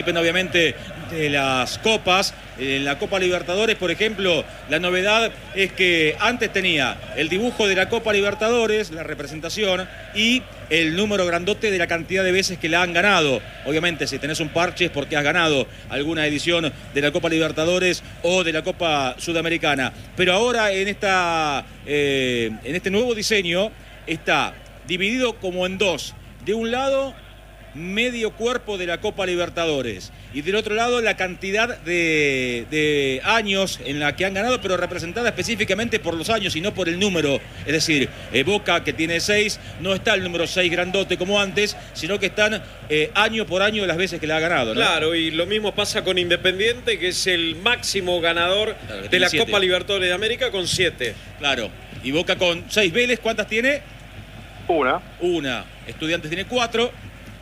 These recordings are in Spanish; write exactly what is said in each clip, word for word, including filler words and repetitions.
Obviamente de las copas. En la Copa Libertadores, por ejemplo, la novedad es que antes tenía el dibujo de la Copa Libertadores, la representación, y el número grandote de la cantidad de veces que la han ganado. Obviamente, si tenés un parche es porque has ganado alguna edición de la Copa Libertadores o de la Copa Sudamericana. Pero ahora en, esta, eh, en este nuevo diseño está dividido como en dos. De un lado, medio cuerpo de la Copa Libertadores, y del otro lado la cantidad de, de años en la que han ganado, pero representada específicamente por los años y no por el número. Es decir, eh, Boca, que tiene seis, no está el número seis grandote como antes, sino que están eh, año por año las veces que la ha ganado, ¿no? Claro, y lo mismo pasa con Independiente, que es el máximo ganador claro, de la siete. Copa Libertadores de América, con siete. Claro, y Boca con seis. Vélez, ¿cuántas tiene? Una. Una. Estudiantes tiene cuatro.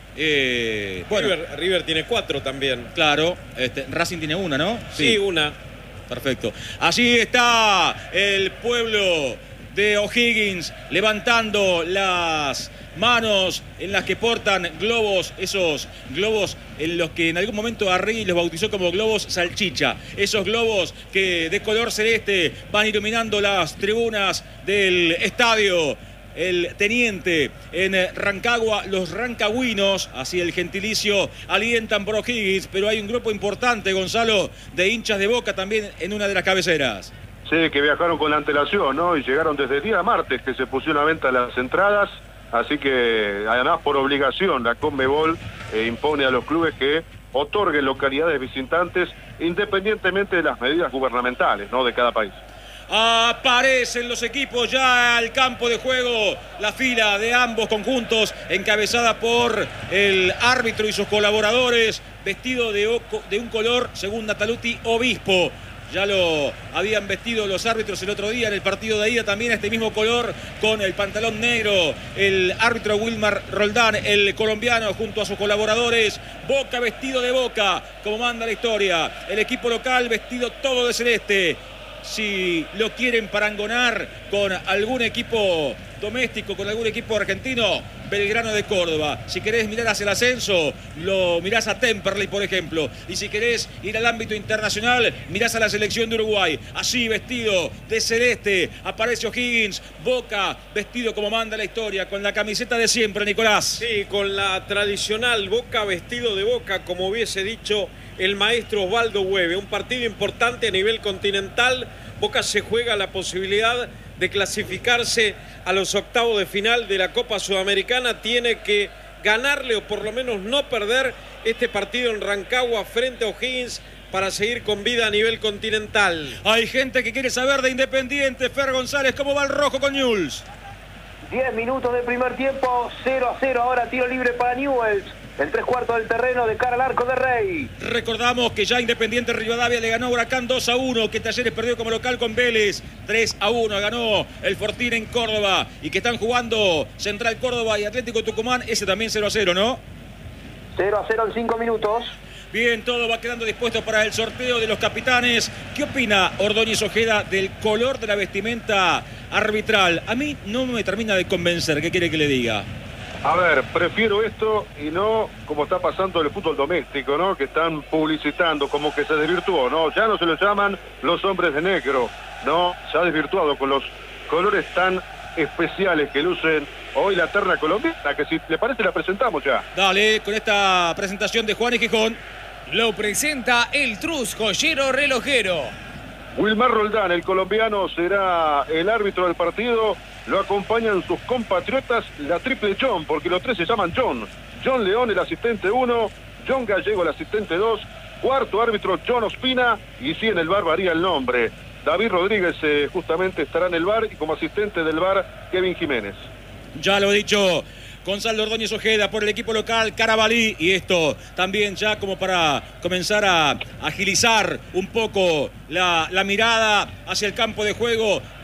Eh, bueno, River, River tiene cuatro también. Claro, este, Racing tiene una, ¿no? Sí, sí, una. Perfecto. Allí está el pueblo de O'Higgins levantando las manos en las que portan globos, esos globos en los que en algún momento Arregui los bautizó como globos salchicha. Esos globos que de color celeste van iluminando las tribunas del estadio. El teniente en Rancagua, los rancagüinos, así el gentilicio, alientan por O'Higgins, pero hay un grupo importante, Gonzalo, de hinchas de Boca también en una de las cabeceras. Sí, que viajaron con antelación, ¿no? Y llegaron desde el día martes que se pusieron a venta las entradas, así que además por obligación la Conmebol eh, impone a los clubes que otorguen localidades visitantes independientemente de las medidas gubernamentales, ¿no?, de cada país. Aparecen los equipos ya al campo de juego, la fila de ambos conjuntos encabezada por el árbitro y sus colaboradores, vestido de, oco, de un color, según Nataluti, obispo. Ya lo habían vestido los árbitros el otro día en el partido de ida, también este mismo color con el pantalón negro, el árbitro Wilmar Roldán, el colombiano, junto a sus colaboradores. Boca vestido de Boca, como manda la historia, el equipo local vestido todo de celeste. Si lo quieren parangonar con algún equipo doméstico, con algún equipo argentino, Belgrano de Córdoba. Si querés mirar hacia el ascenso, lo mirás a Temperley, por ejemplo. Y si querés ir al ámbito internacional, mirás a la selección de Uruguay. Así, vestido de celeste, aparece O'Higgins. Boca, vestido como manda la historia, con la camiseta de siempre, Nicolás. Sí, con la tradicional Boca vestido de Boca, como hubiese dicho el maestro Osvaldo Hueve. Un partido importante a nivel continental. Boca se juega la posibilidad de clasificarse a los octavos de final de la Copa Sudamericana. Tiene que ganarle o por lo menos no perder este partido en Rancagua frente a O'Higgins para seguir con vida a nivel continental. Hay gente que quiere saber de Independiente. Fer González, ¿cómo va el rojo con Newell's? diez minutos del primer tiempo, cero a cero, ahora tiro libre para Newell's. En tres cuartos del terreno de cara al arco de Rey. Recordamos que ya Independiente Rivadavia le ganó a Huracán dos a uno, que Talleres perdió como local con Vélez tres a uno, ganó el Fortín en Córdoba, y que están jugando Central Córdoba y Atlético Tucumán, ese también cero a cero, ¿no? cero a cero en cinco minutos. Bien, todo va quedando dispuesto para el sorteo de los capitanes. ¿Qué opina Ordóñez Ojeda del color de la vestimenta arbitral? A mí no me termina de convencer, ¿qué quiere que le diga? A ver, prefiero esto y no como está pasando en el fútbol doméstico, ¿no? Que están publicitando como que se desvirtuó, ¿no? Ya no se los llaman los hombres de negro, ¿no? Se ha desvirtuado con los colores tan especiales que lucen hoy la terna colombiana, que si le parece la presentamos ya. Dale, con esta presentación de Juan y Gijón. Lo presenta el Trus Joyero Relojero. Wilmar Roldán, el colombiano, será el árbitro del partido. Lo acompañan sus compatriotas, la triple John, porque los tres se llaman John. John León, el asistente uno, John Gallego, el asistente dos, cuarto árbitro John Ospina, y sí, en el bar varía el nombre. David Rodríguez eh, justamente estará en el bar, y como asistente del bar, Kevin Jiménez. Ya lo he dicho, Gonzalo Ordóñez Ojeda por el equipo local Carabalí, y esto también ya como para comenzar a agilizar un poco la, la mirada hacia el campo de juego.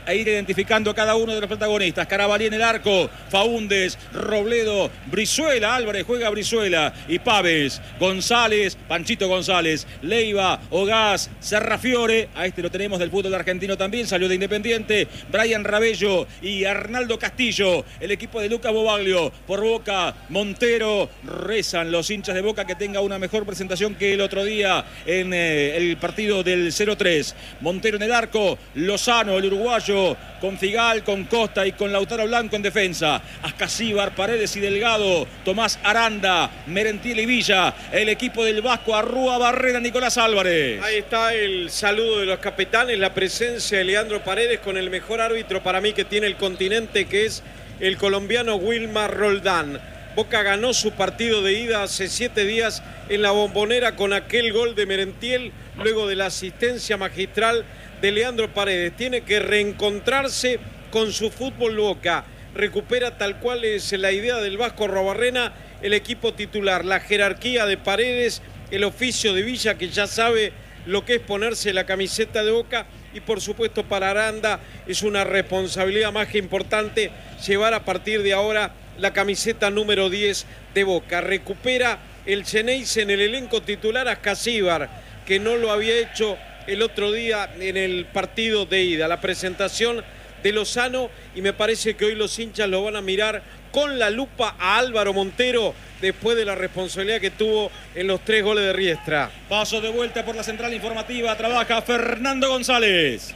a ir identificando a cada uno de los protagonistas. Carabalí en el arco, Faúndez, Robledo, Brizuela, Álvarez juega Brizuela y Pávez, González, Panchito González, Leiva, Ogás, Serrafiore, a este lo tenemos del fútbol argentino también, salió de Independiente, Brian Rabello y Arnaldo Castillo, el equipo de Lucas Bobaglio. Por Boca, Montero, rezan los hinchas de Boca que tenga una mejor presentación que el otro día en eh, el partido del cero tres. Montero en el arco, Lozano, el uruguayo, con Figal, con Costa y con Lautaro Blanco en defensa. Ascasíbar, Paredes y Delgado, Tomás Aranda, Merentiel y Villa, el equipo del Vasco, Arrúa, Barrera, Nicolás Álvarez. Ahí está el saludo de los capitanes, la presencia de Leandro Paredes con el mejor árbitro para mí que tiene el continente, que es el colombiano Wilmar Roldán. Boca ganó su partido de ida hace siete días en la Bombonera con aquel gol de Merentiel, luego de la asistencia magistral de Leandro Paredes. Tiene que reencontrarse con su fútbol Boca. Recupera tal cual es la idea del Vasco Arruabarrena, el equipo titular, la jerarquía de Paredes, el oficio de Villa que ya sabe lo que es ponerse la camiseta de Boca, y por supuesto para Aranda es una responsabilidad más que importante llevar a partir de ahora la camiseta número diez de Boca. Recupera el Ceneice en el elenco titular a Ascasíbar, que no lo había hecho el otro día en el partido de ida, la presentación de Lozano, y me parece que hoy los hinchas lo van a mirar con la lupa a Álvaro Montero después de la responsabilidad que tuvo en los tres goles de Riestra. Paso de vuelta por la central informativa, trabaja Fernando González.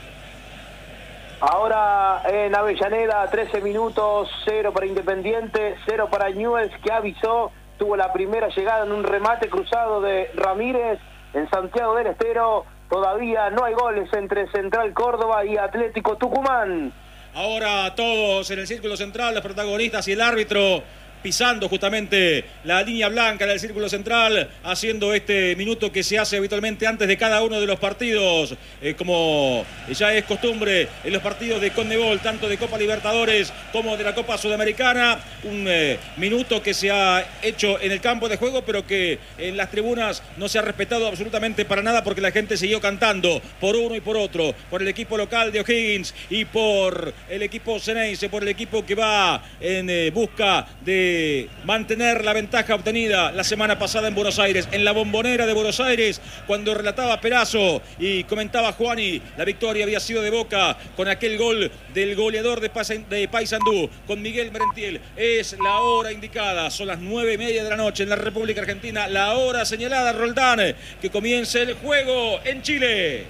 Ahora en Avellaneda, trece minutos, cero para Independiente, cero para Newell's, que avisó, tuvo la primera llegada en un remate cruzado de Ramírez en Santiago del Estero. Todavía no hay goles entre Central Córdoba y Atlético Tucumán. Ahora todos en el círculo central, los protagonistas y el árbitro pisando justamente la línea blanca del círculo central, haciendo este minuto que se hace habitualmente antes de cada uno de los partidos, eh, como ya es costumbre en los partidos de Conmebol, tanto de Copa Libertadores como de la Copa Sudamericana. Un eh, minuto que se ha hecho en el campo de juego, pero que en las tribunas no se ha respetado absolutamente para nada, porque la gente siguió cantando por uno y por otro, por el equipo local de O'Higgins y por el equipo Ceneice, por el equipo que va en eh, busca de mantener la ventaja obtenida la semana pasada en Buenos Aires, en la Bombonera de Buenos Aires, cuando relataba Perazo y comentaba Juani, la victoria había sido de Boca con aquel gol del goleador de Paysandú, con Miguel Merentiel. Es la hora indicada, son las nueve y media de la noche en la República Argentina, la hora señalada, Roldán, que comience el juego en Chile.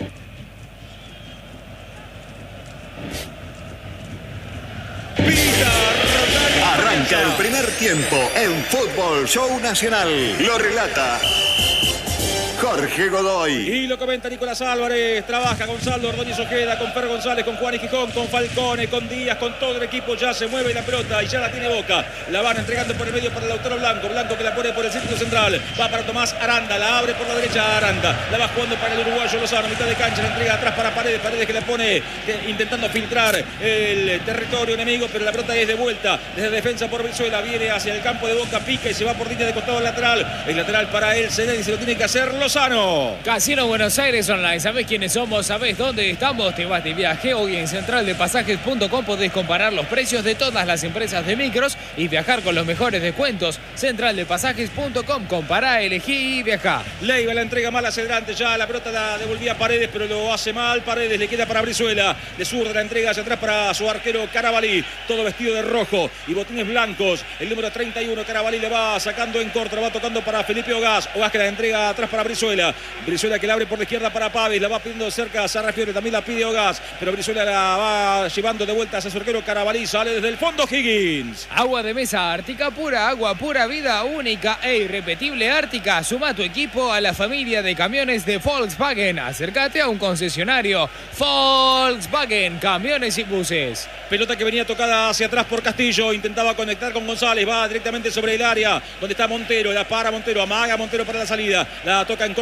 Arranca el primer tiempo en Fútbol Show Nacional. Lo relata Jorge Godoy. Y lo comenta Nicolás Álvarez. Trabaja Gonzalo Ordóñez Ojeda, con Per González, con Juan y Gijón, con Falcone, con Díaz, con todo el equipo. Ya se mueve la pelota y ya la tiene Boca. La van entregando por el medio para Lautaro Blanco. Blanco que la pone por el círculo central. Va para Tomás Aranda. La abre por la derecha Aranda. La va jugando para el uruguayo Lozano. Mitad de cancha. La entrega atrás para Paredes. Paredes que la pone eh, intentando filtrar el territorio enemigo. Pero la pelota es de vuelta. Desde defensa por Brizuela. Viene hacia el campo de Boca. Pica y se va por línea de costado lateral. El lateral para él. Ceneice se lo tiene que hacer Lozano. Casino Buenos Aires Online. ¿Sabés quiénes somos? ¿Sabés dónde estamos? Te vas de viaje. Hoy en central de pasajes punto com podés comparar los precios de todas las empresas de micros y viajar con los mejores descuentos. central de pasajes punto com. Compará, elegí y viajá. Leiva la entrega mal hacia adelante. Ya la pelota la devolvía Paredes, pero lo hace mal. Paredes le queda para Brizuela. De zurda la entrega hacia atrás para su arquero Carabalí. Todo vestido de rojo y botines blancos. El número treinta y uno, Carabalí, le va sacando en corto. Le va tocando para Felipe Ogás. Ogás que la entrega atrás para Brizuela. Brizuela que la abre por la izquierda para Pávez. La va pidiendo cerca a Sarrafiore. También la pide Ogás. Pero Brizuela la va llevando de vuelta hacia su arquero Carabalí. Sale desde el fondo Higgins. Agua de mesa Ártica pura. Agua pura vida única e irrepetible Ártica. Suma tu equipo a la familia de camiones de Volkswagen. Acércate a un concesionario Volkswagen. Camiones y buses. Pelota que venía tocada hacia atrás por Castillo. Intentaba conectar con González. Va directamente sobre el área donde está Montero. La para Montero. Amaga Montero para la salida. La toca en corto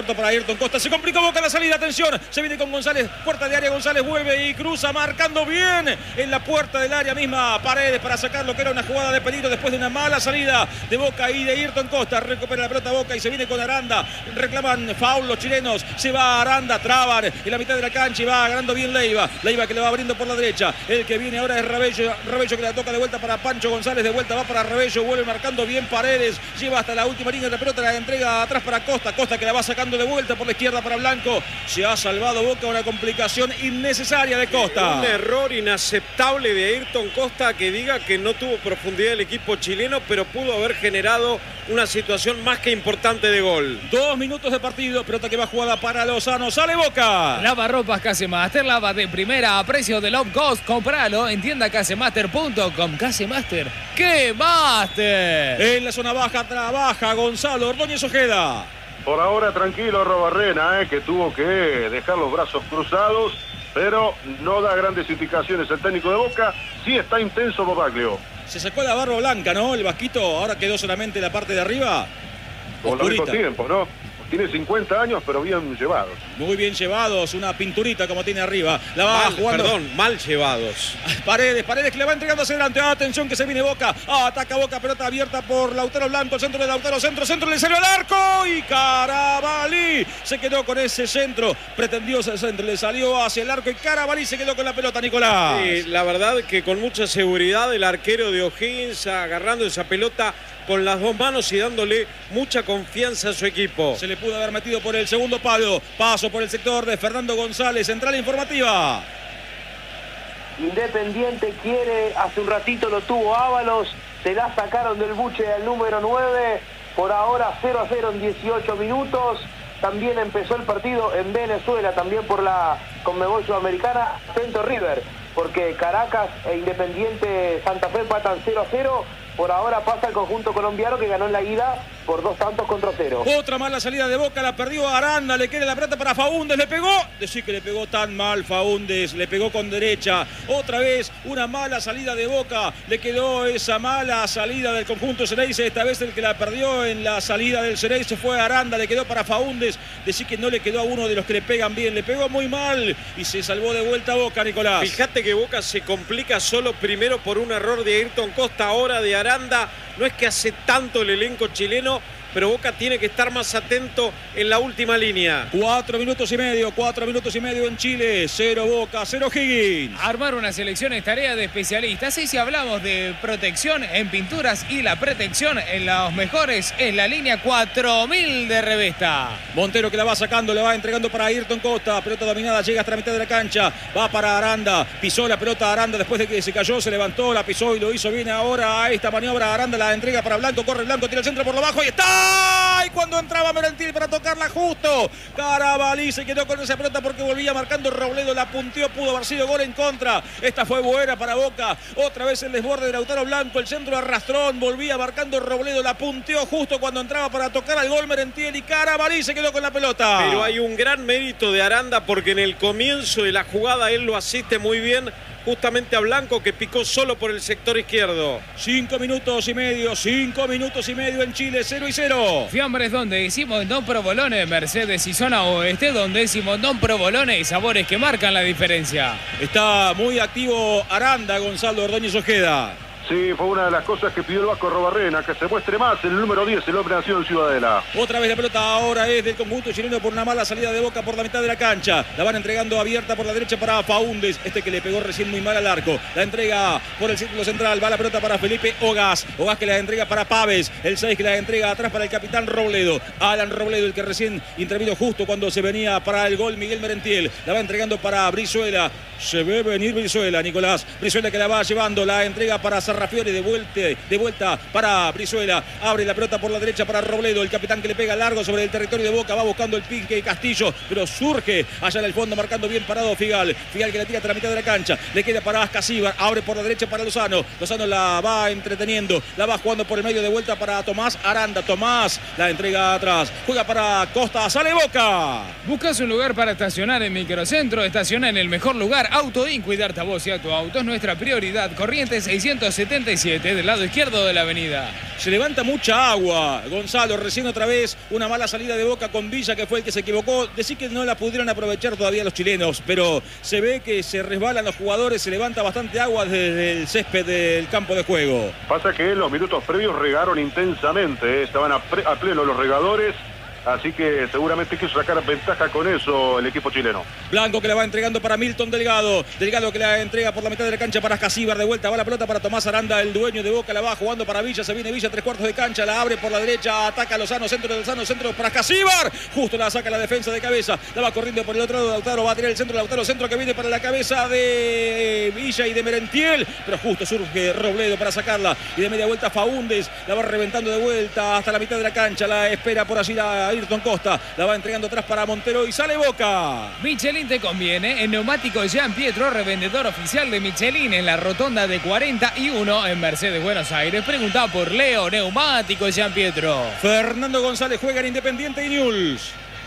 corto para Ayrton Costa. Se complicó Boca la salida. Atención. Se viene con González. Puerta de área. González vuelve y cruza marcando bien en la puerta del área misma. Paredes para sacar lo que era una jugada de peligro después de una mala salida de Boca y de Ayrton Costa. Recupera la pelota Boca y se viene con Aranda. Reclaman foul los chilenos. Se va Aranda. Traban en la mitad de la cancha y va ganando bien Leiva. Leiva que le va abriendo por la derecha. El que viene ahora es Rabello. Rabello que la toca de vuelta para Pancho González. De vuelta va para Rabello. Vuelve marcando bien Paredes. Lleva hasta la última línea de la pelota. La entrega atrás para Costa. Costa que la va sacando de vuelta por la izquierda para Blanco. Se ha salvado Boca una complicación innecesaria de Costa. Un error inaceptable de Ayrton Costa que diga que no tuvo profundidad el equipo chileno, pero pudo haber generado una situación más que importante de gol. Dos minutos de partido. Pelota que va jugada para Lozano. Sale Boca. Lavarropas Casemaster. Lava de primera a precio de low cost. Compralo en tienda casemaster punto com. Casemaster. ¡Qué master! En la zona baja trabaja Gonzalo Ordóñez Ojeda. Por ahora tranquilo Robarrena, eh, que tuvo que dejar los brazos cruzados, pero no da grandes indicaciones el técnico de Boca. Sí está intenso Bobaglio. Se sacó la barba blanca, ¿no? El vasquito, ahora quedó solamente la parte de arriba. Por lo mismo tiempo, ¿no? Tiene cincuenta años, pero bien llevados. Muy bien llevados, una pinturita como tiene arriba. La va mal, jugando. Perdón, mal llevados. Paredes, Paredes que le va entregando hacia adelante. Atención que se viene Boca. Ah, ataca Boca, pelota abierta por Lautaro Blanco. Centro de Lautaro, centro, centro, le salió al arco. Y Carabalí se quedó con ese centro. Pretendió ese centro, le salió hacia el arco. Y Carabalí se quedó con la pelota, Nicolás. Sí, la verdad que con mucha seguridad el arquero de O'Higgins agarrando esa pelota con las dos manos y dándole mucha confianza a su equipo. Se le pudo haber metido por el segundo palo. Paso por el sector de Fernando González. Central informativa. Independiente quiere, hace un ratito lo tuvo Ábalos, se la sacaron del buche al número nueve. Por ahora cero a cero en dieciocho minutos. También empezó el partido en Venezuela, también por la Conmebol Sudamericana. Atento River, porque Caracas e Independiente Santa Fe empatan cero a cero. Por ahora pasa el conjunto colombiano que ganó en la ida por dos tantos contra cero. Otra mala salida de Boca, la perdió Aranda, le queda la pelota para Faúndez, le pegó. Decir que le pegó tan mal Faúndez, le pegó con derecha. Otra vez una mala salida de Boca, le quedó esa mala salida del conjunto Xereyce. Esta vez el que la perdió en la salida del Xereyce fue Aranda, le quedó para Faúndez. Decir que no le quedó a uno de los que le pegan bien, le pegó muy mal y se salvó de vuelta Boca, Nicolás. Fíjate que Boca se complica solo primero por un error de Ayrton Costa, ahora de Aranda. No es que hace tanto el elenco chileno, pero Boca tiene que estar más atento en la última línea. Cuatro minutos y medio, cuatro minutos y medio en Chile. Cero Boca, cero Higgins. Armar una selección es tarea de especialistas. Y si hablamos de protección en pinturas y la protección en los mejores, es la línea cuatro mil de Revesta. Montero que la va sacando, le va entregando para Ayrton Costa. Pelota dominada, llega hasta la mitad de la cancha. Va para Aranda. Pisó la pelota Aranda después de que se cayó, se levantó, la pisó y lo hizo bien ahora. Esta maniobra Aranda la entrega para Blanco. Corre Blanco, tira el centro por lo bajo y está. Y cuando entraba Merentiel para tocarla justo, Carabalí se quedó con esa pelota porque volvía marcando Robledo, la punteó, pudo haber sido gol en contra. Esta fue buena para Boca. Otra vez el desborde de Lautaro Blanco, el centro arrastrón, volvía marcando Robledo, la punteó justo cuando entraba para tocar al gol Merentiel y Carabalí se quedó con la pelota. Pero hay un gran mérito de Aranda porque en el comienzo de la jugada él lo asiste muy bien justamente a Blanco, que picó solo por el sector izquierdo. Cinco minutos y medio, cinco minutos y medio en Chile, cero y cero. Fiambres donde decimos Don Provolone, Mercedes y zona oeste, donde decimos Don Provolone y sabores que marcan la diferencia. Está muy activo Aranda, Gonzalo Ordóñez Ojeda. Sí, fue una de las cosas que pidió el Vasco Robarrena, que se muestre más el número diez, el hombre nacido en Ciudadela. Otra vez la pelota ahora es del conjunto chileno por una mala salida de Boca por la mitad de la cancha. La van entregando abierta por la derecha para Faúndez, este que le pegó recién muy mal al arco. La entrega por el círculo central, va la pelota para Felipe Ogaz. Ogaz que la entrega para Paves, el seis que la entrega atrás para el capitán Robledo. Alan Robledo, el que recién intervino justo cuando se venía para el gol Miguel Merentiel. La va entregando para Brizuela. Se ve venir Brizuela, Nicolás. Brizuela que la va llevando, la entrega para Sarrafiore, de vuelta, de vuelta para Brizuela. Abre la pelota por la derecha para Robledo, el capitán que le pega largo sobre el territorio de Boca. Va buscando el pique Castillo, pero surge allá en el fondo, marcando bien parado Figal. Figal que la tira hasta la mitad de la cancha. Le queda para Ascasíbar. Abre por la derecha para Lozano. Lozano la va entreteniendo. La va jugando por el medio de vuelta para Tomás Aranda. Tomás la entrega atrás. Juega para Costa. Sale Boca. ¿Buscas un lugar para estacionar en Microcentro? Estaciona en el mejor lugar. Auto In. Cuidarte a vos y a tu auto es nuestra prioridad. Corrientes seiscientos setenta y siete del lado izquierdo de la avenida. Se levanta mucha agua, Gonzalo, recién otra vez una mala salida de Boca con Villa, que fue el que se equivocó. Decir que no la pudieron aprovechar todavía los chilenos, pero se ve que se resbalan los jugadores, se levanta bastante agua desde el césped del campo de juego. Pasa que en los minutos previos regaron intensamente, ¿eh? Estaban a, pre, a pleno los regadores. Así que seguramente quiso sacar ventaja con eso el equipo chileno. Blanco que la va entregando para Milton Delgado. Delgado que la entrega por la mitad de la cancha para Ascasíbar. De vuelta va la pelota para Tomás Aranda, el dueño de Boca. La va jugando para Villa. Se viene Villa, tres cuartos de cancha. La abre por la derecha. Ataca a Lozano. Centro de Lozano. Centro para Ascasíbar. Justo la saca la defensa de cabeza. La va corriendo por el otro lado. Lautaro va a tirar el centro. Lautaro, centro que viene para la cabeza de Villa y de Merentiel. Pero justo surge Robledo para sacarla. Y de media vuelta Faúndez. La va reventando de vuelta hasta la mitad de la cancha. La espera por allí la Ayrton Costa. La va entregando atrás para Montero y sale Boca. Michelin te conviene. En Neumáticos Jean Pietro, revendedor oficial de Michelin en la rotonda de cuarenta y uno en Mercedes, Buenos Aires. Pregunta por Leo, Neumáticos Jean Pietro. Fernando González juega en Independiente y Newell's.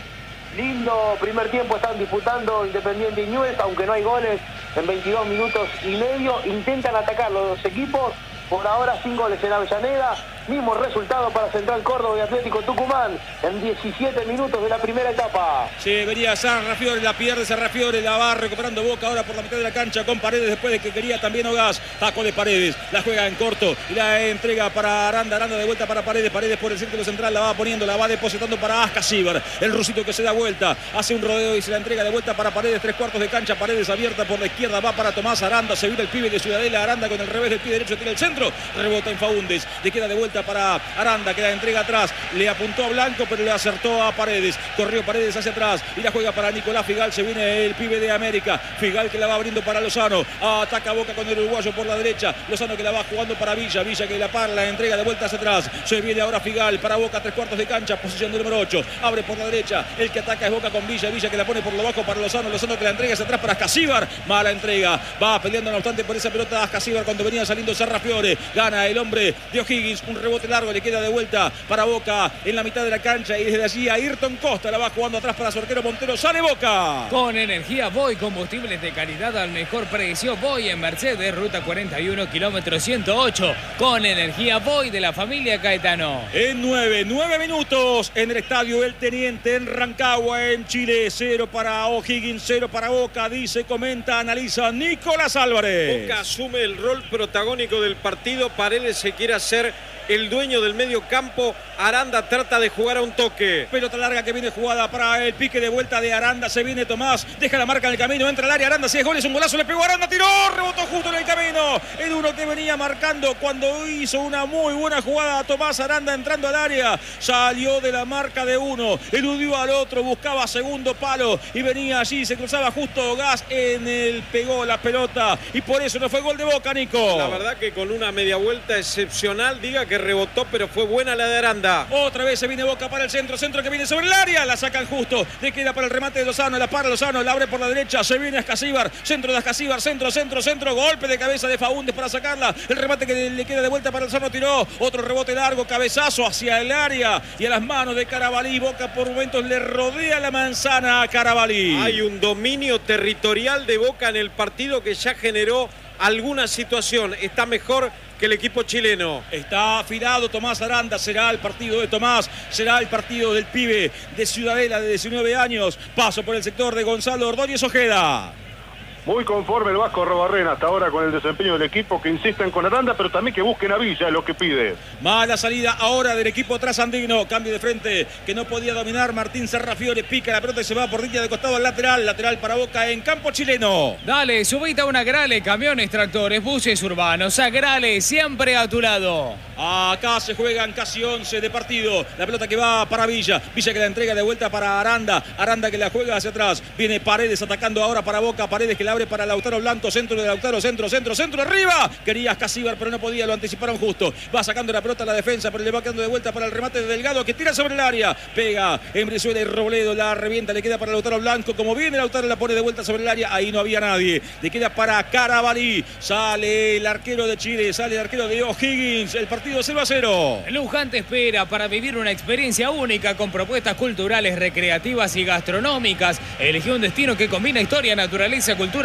Lindo primer tiempo están disputando Independiente y Newell's, aunque no hay goles en veintidós minutos y medio. Intentan atacar los dos equipos. Por ahora sin goles en Avellaneda. Mismo resultado para Central Córdoba y Atlético Tucumán en diecisiete minutos de la primera etapa. Sí, venía Sarrafiore, la pierde Sarrafiore, la va recuperando Boca ahora por la mitad de la cancha con Paredes después de que quería también Ogás. Taco de Paredes, la juega en corto y la entrega para Aranda, Aranda de vuelta para Paredes, Paredes por el círculo central, la va poniendo, la va depositando para Ascasíbar, el rusito que se da vuelta, hace un rodeo y se la entrega de vuelta para Paredes, tres cuartos de cancha, Paredes abierta por la izquierda, va para Tomás Aranda, se vira el pibe de Ciudadela, Aranda con el revés del pie derecho, tira el centro, rebota en Faúndez, le queda de vuelta para Aranda, que la entrega atrás, le apuntó a Blanco pero le acertó a Paredes, corrió Paredes hacia atrás y la juega para Nicolás Figal, se viene el pibe de América, Figal que la va abriendo para Lozano, ataca Boca con el uruguayo por la derecha, Lozano que la va jugando para Villa, Villa que la para, la entrega de vuelta hacia atrás, se viene ahora Figal para Boca, tres cuartos de cancha, posición del número ocho, abre por la derecha, el que ataca es Boca con Villa, Villa que la pone por lo bajo para Lozano, Lozano que la entrega hacia atrás para Ascasíbar, mala entrega, va peleando no obstante por esa pelota Ascasíbar cuando venía saliendo Sarrafiore, gana el hombre de O'Higgins, un rebote largo, le queda de vuelta para Boca en la mitad de la cancha y desde allí Ayrton Costa la va jugando atrás para su arquero Montero, sale Boca. Con energía Voy, combustibles de calidad al mejor precio. Voy en Mercedes, ruta cuarenta y uno, kilómetro ciento ocho. Con energía Voy de la familia Caetano. En nueve, nueve minutos en el estadio El Teniente en Rancagua, en Chile. Cero para O'Higgins, cero para Boca. Dice, comenta, analiza Nicolás Álvarez. Boca asume el rol protagónico del partido. Paredes se quiere hacer el dueño del medio campo. Aranda trata de jugar a un toque. Pelota larga que viene jugada para el pique de vuelta de Aranda. Se viene Tomás, deja la marca en el camino, entra al área. Aranda, si es gol, es un golazo, le pegó Aranda, tiró, rebotó justo en el camino. El uno que venía marcando cuando hizo una muy buena jugada. Tomás Aranda entrando al área, salió de la marca de uno, eludió al otro, buscaba segundo palo y venía allí, se cruzaba justo Gas en el, pegó la pelota y por eso no fue gol de Boca, Nico. La verdad que con una media vuelta excepcional, diga que rebotó, pero fue buena la de Aranda. Otra vez se viene Boca para el centro, centro que viene sobre el área, la sacan justo, le queda para el remate de Lozano, la para Lozano, la abre por la derecha, se viene Ascasíbar, centro de Ascasíbar, centro, centro, centro, golpe de cabeza de Faúndez para sacarla, el remate que le queda de vuelta para Lozano, tiró, otro rebote largo, cabezazo hacia el área y a las manos de Carabalí. Boca por momentos le rodea la manzana a Carabalí. Hay un dominio territorial de Boca en el partido que ya generó alguna situación, está mejor que el equipo chileno. Está afilado Tomás Aranda, será el partido de Tomás, será el partido del pibe de Ciudadela de diecinueve años. Paso por el sector de Gonzalo Ordóñez Ojeda. Muy conforme el Vasco Robarrena hasta ahora con el desempeño del equipo, que insisten con Aranda, pero también que busquen a Villa, es lo que pide. Mala salida ahora del equipo trasandino, cambio de frente que no podía dominar Martín Sarrafiore, pica la pelota y se va por línea de costado al lateral, lateral para Boca en campo chileno. Dale, subite a una Grale, camiones, tractores, buses urbanos, a Grale, siempre a tu lado. Acá se juegan casi once de partido, la pelota que va para Villa, Villa que la entrega de vuelta para Aranda, Aranda que la juega hacia atrás, viene Paredes atacando ahora para Boca, Paredes que la abre para Lautaro Blanco, centro de Lautaro, centro, centro, centro, arriba, quería Ascasíbar pero no podía, lo anticiparon justo, va sacando la pelota a la defensa, pero le va quedando de vuelta para el remate de Delgado que tira sobre el área, pega en Brizuela y Robledo, la revienta, le queda para Lautaro Blanco, como viene Lautaro la pone de vuelta sobre el área, ahí no había nadie, le queda para Carabalí, sale el arquero de Chile, sale el arquero de O'Higgins, el partido cero a cero. Luján te espera para vivir una experiencia única con propuestas culturales, recreativas y gastronómicas. Elegí un destino que combina historia, naturaleza, cultura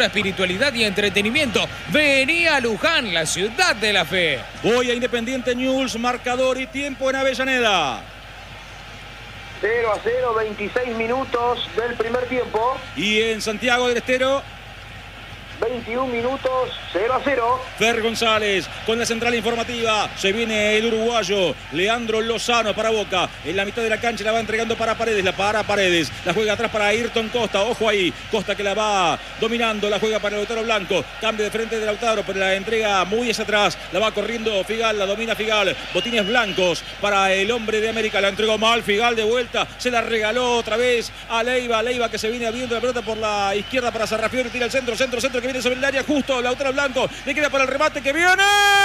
cultura, espiritualidad y entretenimiento. Vení a Luján, la ciudad de la fe. Voy a Independiente News, marcador y tiempo en Avellaneda. cero a cero, veintiséis minutos del primer tiempo. Y en Santiago del Estero, veintiún minutos, cero a cero. Fer González con la central informativa. Se viene el uruguayo Leandro Lozano para Boca. En la mitad de la cancha la va entregando para Paredes. La para Paredes. La juega atrás para Ayrton Costa. Ojo ahí. Costa que la va dominando. La juega para Lautaro Blanco. Cambio de frente de Lautaro, pero la entrega muy hacia atrás. La va corriendo Figal. La domina Figal. Botines blancos para el hombre de América. La entregó mal. Figal de vuelta. Se la regaló otra vez a Leiva. Leiva que se viene abriendo la pelota por la izquierda para Sarrafiori. Tira el centro. Centro, centro que viene sobre el área justo. Lautaro Blanco le queda para el remate que viene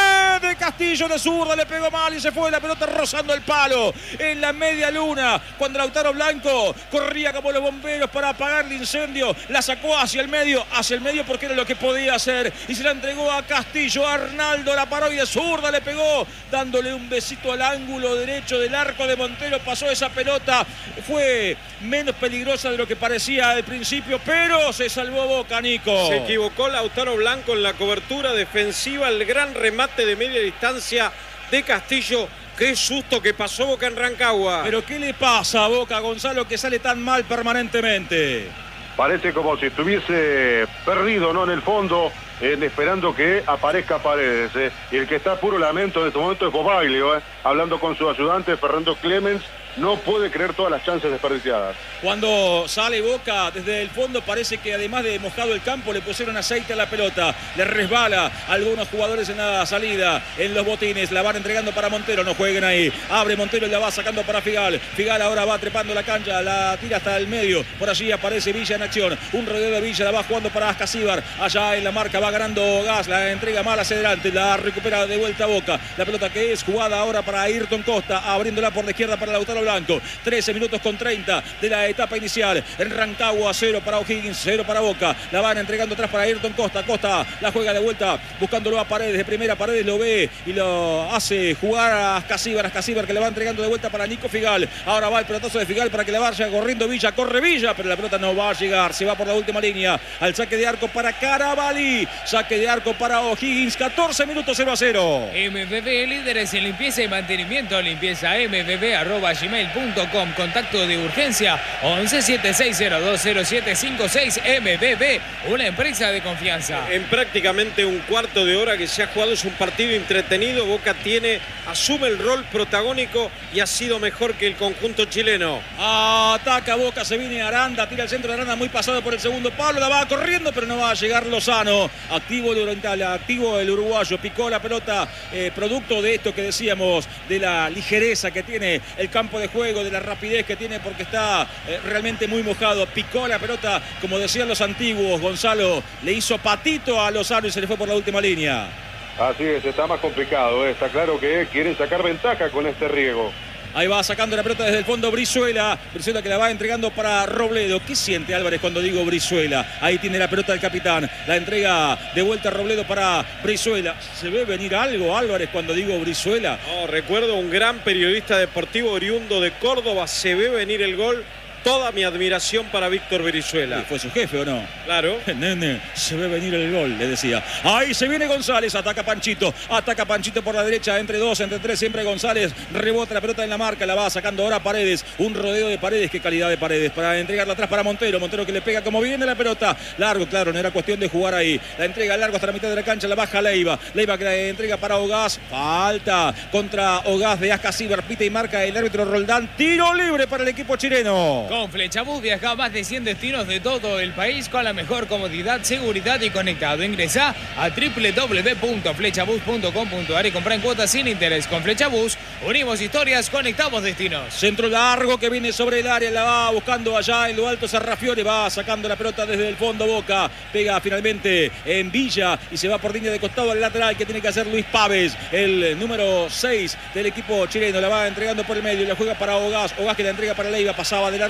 de Castillo de zurda, le pegó mal y se fue la pelota rozando el palo en la media luna cuando Lautaro Blanco corría como los bomberos para apagar el incendio. La sacó hacia el medio, hacia el medio porque era lo que podía hacer y se la entregó a Castillo. Arnaldo la paró y de zurda le pegó dándole un besito al ángulo derecho del arco de Montero. Pasó esa pelota, fue menos peligrosa de lo que parecía al principio, pero se salvó Boca, Nico. Se equivocó Lautaro Blanco en la cobertura defensiva, el gran remate de media distancia de Castillo. Qué susto que pasó Boca en Rancagua. Pero ¿qué le pasa a Boca, Gonzalo, que sale tan mal permanentemente? Parece como si estuviese perdido, ¿no? En el fondo, eh, esperando que aparezca Paredes. Eh. Y el que está a puro lamento en este momento es Bobaglio, eh. hablando con su ayudante Fernando Clemens. No puede creer todas las chances desperdiciadas. Cuando sale Boca desde el fondo parece que además de mojado el campo le pusieron aceite a la pelota. Le resbala a algunos jugadores en la salida, en los botines. La van entregando para Montero, no jueguen ahí. Abre Montero y la va sacando para Figal. Figal ahora va trepando la cancha, la tira hasta el medio. Por allí aparece Villa en acción. Un rodeo de Villa, la va jugando para Ascasíbar. Allá en la marca va ganando Gas, la entrega mal hacia adelante. La recupera de vuelta Boca. La pelota que es jugada ahora para Ayrton Costa, abriéndola por la izquierda para Lautaro Blanco. trece minutos con treinta de la etapa inicial. En Rancagua, cero para O'Higgins, cero para Boca. La van entregando atrás para Ayrton Costa. Costa la juega de vuelta, buscándolo a Paredes. De primera, Paredes lo ve y lo hace jugar a Ascasíbar. Ascasíbar que le va entregando de vuelta para Nico Figal. Ahora va el pelotazo de Figal para que la vaya corriendo Villa. Corre Villa, pero la pelota no va a llegar. Se va por la última línea. Al saque de arco para Carabalí. Saque de arco para O'Higgins. catorce minutos, cero a cero. M B B, líderes en limpieza y mantenimiento. Limpieza m b b arroba gmail punto com. Contacto de urgencia once setenta y seis cero dos cero siete cinco seis. M B B, una empresa de confianza. En prácticamente un cuarto de hora que se ha jugado, es un partido entretenido. Boca tiene, asume el rol protagónico y ha sido mejor que el conjunto chileno. Ataca Boca, se viene Aranda, tira el centro de Aranda muy pasado por el segundo palo, la va corriendo pero no va a llegar Lozano. Activo el oriental, activo el uruguayo, picó la pelota, eh, producto de esto que decíamos, de la ligereza que tiene el campo de juego, de la rapidez que tiene porque está eh, realmente muy mojado. Picó la pelota, como decían los antiguos, Gonzalo, le hizo patito a Lozano y se le fue por la última línea. Así es, está más complicado, ¿eh? Está claro que quieren sacar ventaja con este riego. Ahí va sacando la pelota desde el fondo Brizuela. Brizuela que la va entregando para Robledo. ¿Qué siente Álvarez cuando digo Brizuela? Ahí tiene la pelota del capitán. La entrega de vuelta a Robledo para Brizuela. ¿Se ve venir algo, Álvarez, cuando digo Brizuela? No, recuerdo un gran periodista deportivo oriundo de Córdoba. Se ve venir el gol. Toda mi admiración para Víctor Brizuela. ¿Fue su jefe o no? Claro. Nene, se ve venir el gol, le decía. Ahí se viene González, ataca Panchito. Ataca Panchito por la derecha, entre dos, entre tres, siempre González. Rebota la pelota en la marca, la va sacando ahora Paredes. Un rodeo de Paredes, qué calidad de Paredes. Para entregarla atrás para Montero. Montero que le pega como viene la pelota. Largo, claro, no era cuestión de jugar ahí. La entrega largo hasta la mitad de la cancha, la baja Leiva. Leiva que la entrega para Ogaz. Falta contra Ogaz de Ascasíbar. Pita y marca el árbitro Roldán. Tiro libre para el equipo chileno. Con Flechabús viaja a más de cien destinos de todo el país con la mejor comodidad, seguridad y conectado. Ingresa a doble u doble u doble u punto flechabús punto com punto a r y compra en cuotas sin interés. Con Flechabús unimos historias, conectamos destinos. Centro largo que viene sobre el área, la va buscando allá en lo alto Sarrafiore, va sacando la pelota desde el fondo Boca, pega finalmente en Villa y se va por línea de costado al lateral que tiene que hacer Luis Pávez, el número seis del equipo chileno. La va entregando por el medio, la juega para Ogaz, Ogaz que la entrega para Leiva, pasaba de largo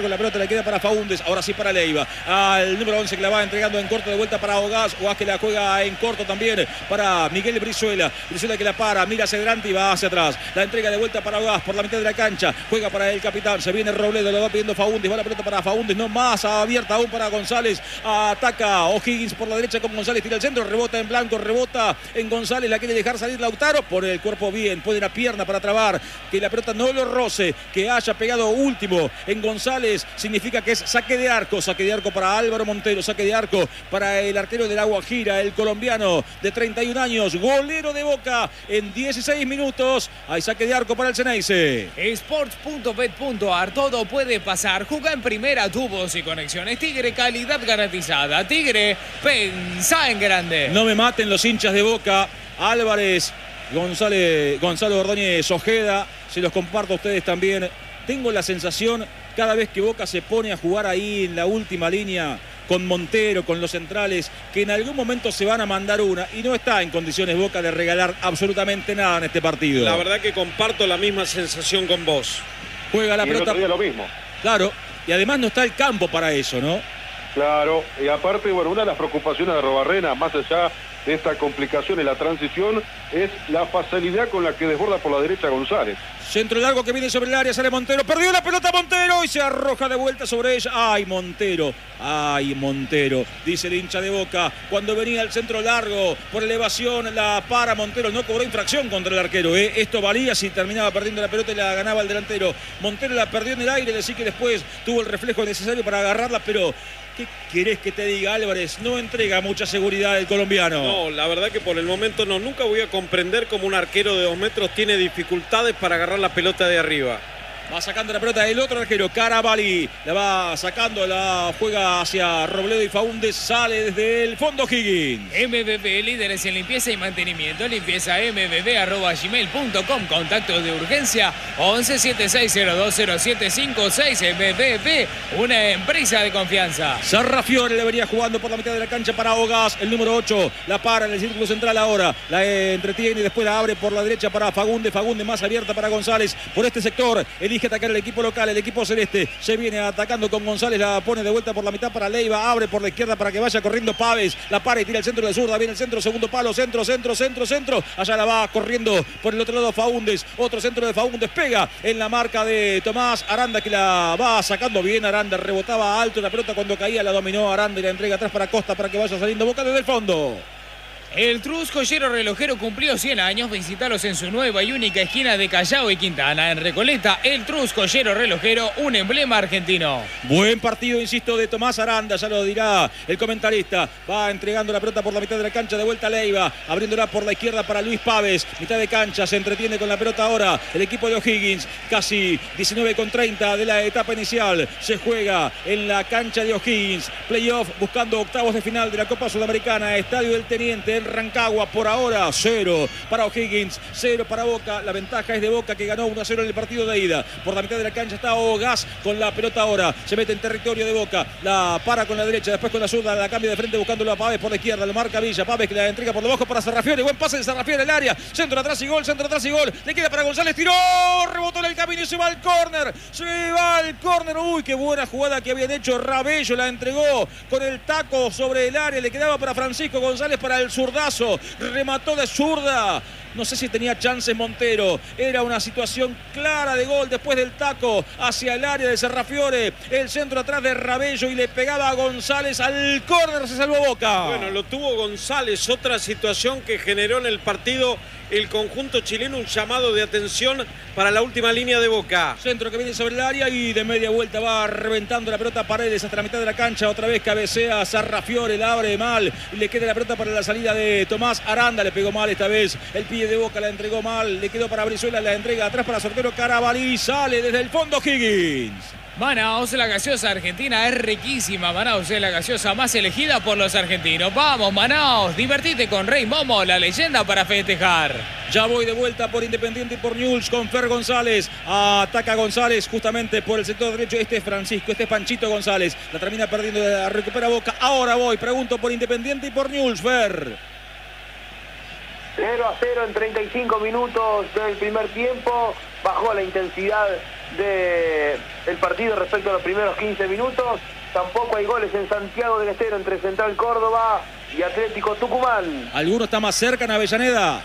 con la pelota, le queda para Faúndez, ahora sí para Leiva. Al número once que la va entregando en corto de vuelta para Ogás. Ogás que la juega en corto también para Miguel Brizuela. Brizuela que la para, mira hacia adelante y va hacia atrás. La entrega de vuelta para Ogás por la mitad de la cancha. Juega para el capitán, se viene Robledo, lo va pidiendo Faúndez, va la pelota para Faúndez, no más, abierta aún para González. Ataca O'Higgins por la derecha con González, tira el centro, rebota en blanco, rebota en González, la quiere dejar salir Lautaro, por el cuerpo bien, pone la pierna para trabar, que la pelota no lo roce, que haya pegado último en González, significa que es saque de arco, saque de arco para Álvaro Montero, saque de arco para el arquero del Agua Gira, el colombiano de treinta y un años, golero de Boca en dieciséis minutos, hay saque de arco para el Ceneice. Sports punto bet punto ar, todo puede pasar, juega en primera, tubos y conexiones, Tigre, calidad garantizada, Tigre, pensá en grande. No me maten los hinchas de Boca, Álvarez, González, Gonzalo Ordóñez Ojeda, se los comparto a ustedes también. Tengo la sensación, cada vez que Boca se pone a jugar ahí en la última línea, con Montero, con los centrales, que en algún momento se van a mandar una, y no está en condiciones Boca de regalar absolutamente nada en este partido. La verdad que comparto la misma sensación con vos. Juega la y el pelota. otro día lo mismo. Claro, y además no está el campo para eso, ¿no? Claro, y aparte, bueno, una de las preocupaciones de Robarrena, más allá de esta complicación en la transición, es la facilidad con la que desborda por la derecha González. Centro largo que viene sobre el área, sale Montero, perdió la pelota Montero y se arroja de vuelta sobre ella. ¡Ay, Montero! ¡Ay, Montero! Dice el hincha de Boca. Cuando venía el centro largo, por elevación, la para Montero. No cobró infracción contra el arquero, ¿eh? Esto valía si terminaba perdiendo la pelota y la ganaba el delantero. Montero la perdió en el aire, decir que después tuvo el reflejo necesario para agarrarla, pero... ¿qué querés que te diga, Álvarez? No entrega mucha seguridad el colombiano. No, la verdad que por el momento no. Nunca voy a comprender cómo un arquero de dos metros tiene dificultades para agarrar la pelota de arriba. Va sacando la pelota el otro arquero, Carabalí. La va sacando, la juega hacia Robledo y Faúndez. Sale desde el fondo Higgins. M B B, líderes en limpieza y mantenimiento. Limpieza m b b arroba gmail punto com. Contactos de urgencia once setenta y seis cero dos cero siete cinco seis. M B B, una empresa de confianza. Sarrafiore le venía jugando por la mitad de la cancha para Ogás. El número ocho la para en el círculo central ahora. La entretiene y después la abre por la derecha para Fagunde. Fagunde más abierta para González. Por este sector elige atacar el equipo local, el equipo celeste. Se viene atacando con González, la pone de vuelta por la mitad para Leiva, abre por la izquierda para que vaya corriendo Pávez, la para y tira el centro de zurda, viene el centro, segundo palo, centro, centro, centro, centro, allá la va corriendo por el otro lado Faúndez, otro centro de Faúndez, pega en la marca de Tomás Aranda que la va sacando bien Aranda, rebotaba alto la pelota cuando caía, la dominó Aranda y la entrega atrás para Costa para que vaya saliendo Boca desde el fondo. El Trus Joyero Relojero cumplió cien años. Visítalos en su nueva y única esquina de Callao y Quintana. En Recoleta, el Trus Joyero Relojero, un emblema argentino. Buen partido, insisto, de Tomás Aranda, ya lo dirá el comentarista. Va entregando la pelota por la mitad de la cancha, de vuelta a Leiva, abriéndola por la izquierda para Luis Pávez. Mitad de cancha, se entretiene con la pelota ahora el equipo de O'Higgins. Casi diecinueve con treinta de la etapa inicial. Se juega en la cancha de O'Higgins. Playoff buscando octavos de final de la Copa Sudamericana. Estadio del Teniente en Rancagua, por ahora cero para O'Higgins, cero para Boca. La ventaja es de Boca que ganó uno a cero en el partido de ida. Por la mitad de la cancha está Ogás con la pelota ahora. Se mete en territorio de Boca. La para con la derecha, después con la zurda, la cambia de frente buscándolo a Pávez por la izquierda. Lo marca Villa. Pávez que la entrega por debajo para Sarrafiore. Buen pase de Sarrafiore en el área. Centro atrás y gol, centro atrás y gol. Le queda para González. Tiró, rebotó en el camino y se va al córner. Se va al córner. Uy, qué buena jugada que habían hecho. Rabello la entregó con el taco sobre el área. Le quedaba para Francisco González para el zurdazo. Remató de zurda. No sé si tenía chances Montero. Era una situación clara de gol después del taco hacia el área de Sarrafiore. El centro atrás de Rabello y le pegaba a González al córner. Se salvó Boca. Bueno, lo tuvo González. Otra situación que generó en el partido el conjunto chileno, un llamado de atención para la última línea de Boca. Centro que viene sobre el área y de media vuelta va reventando la pelota Paredes hasta la mitad de la cancha. Otra vez cabecea Sarrafiore, la abre mal y le queda la pelota para la salida de Tomás Aranda. Le pegó mal esta vez el pie de Boca, la entregó mal, le quedó para Brizuela, la entrega atrás para Sortero Carabalí. Sale desde el fondo Higgins. Manaos, la gaseosa argentina es riquísima. Manaos es la gaseosa más elegida por los argentinos. Vamos, Manaos, divertite con Rey Momo, la leyenda para festejar. Ya voy de vuelta por Independiente y por Newell's con Fer González. Ataca González justamente por el sector derecho. Este es Francisco, este es Panchito González. La termina perdiendo, la recupera Boca. Ahora voy, pregunto por Independiente y por Newell's, Fer. cero a cero en treinta y cinco minutos del primer tiempo. Bajó la intensidad del partido respecto a los primeros quince minutos. Tampoco hay goles en Santiago del Estero entre Central Córdoba y Atlético Tucumán. ¿Alguno está más cerca en Avellaneda?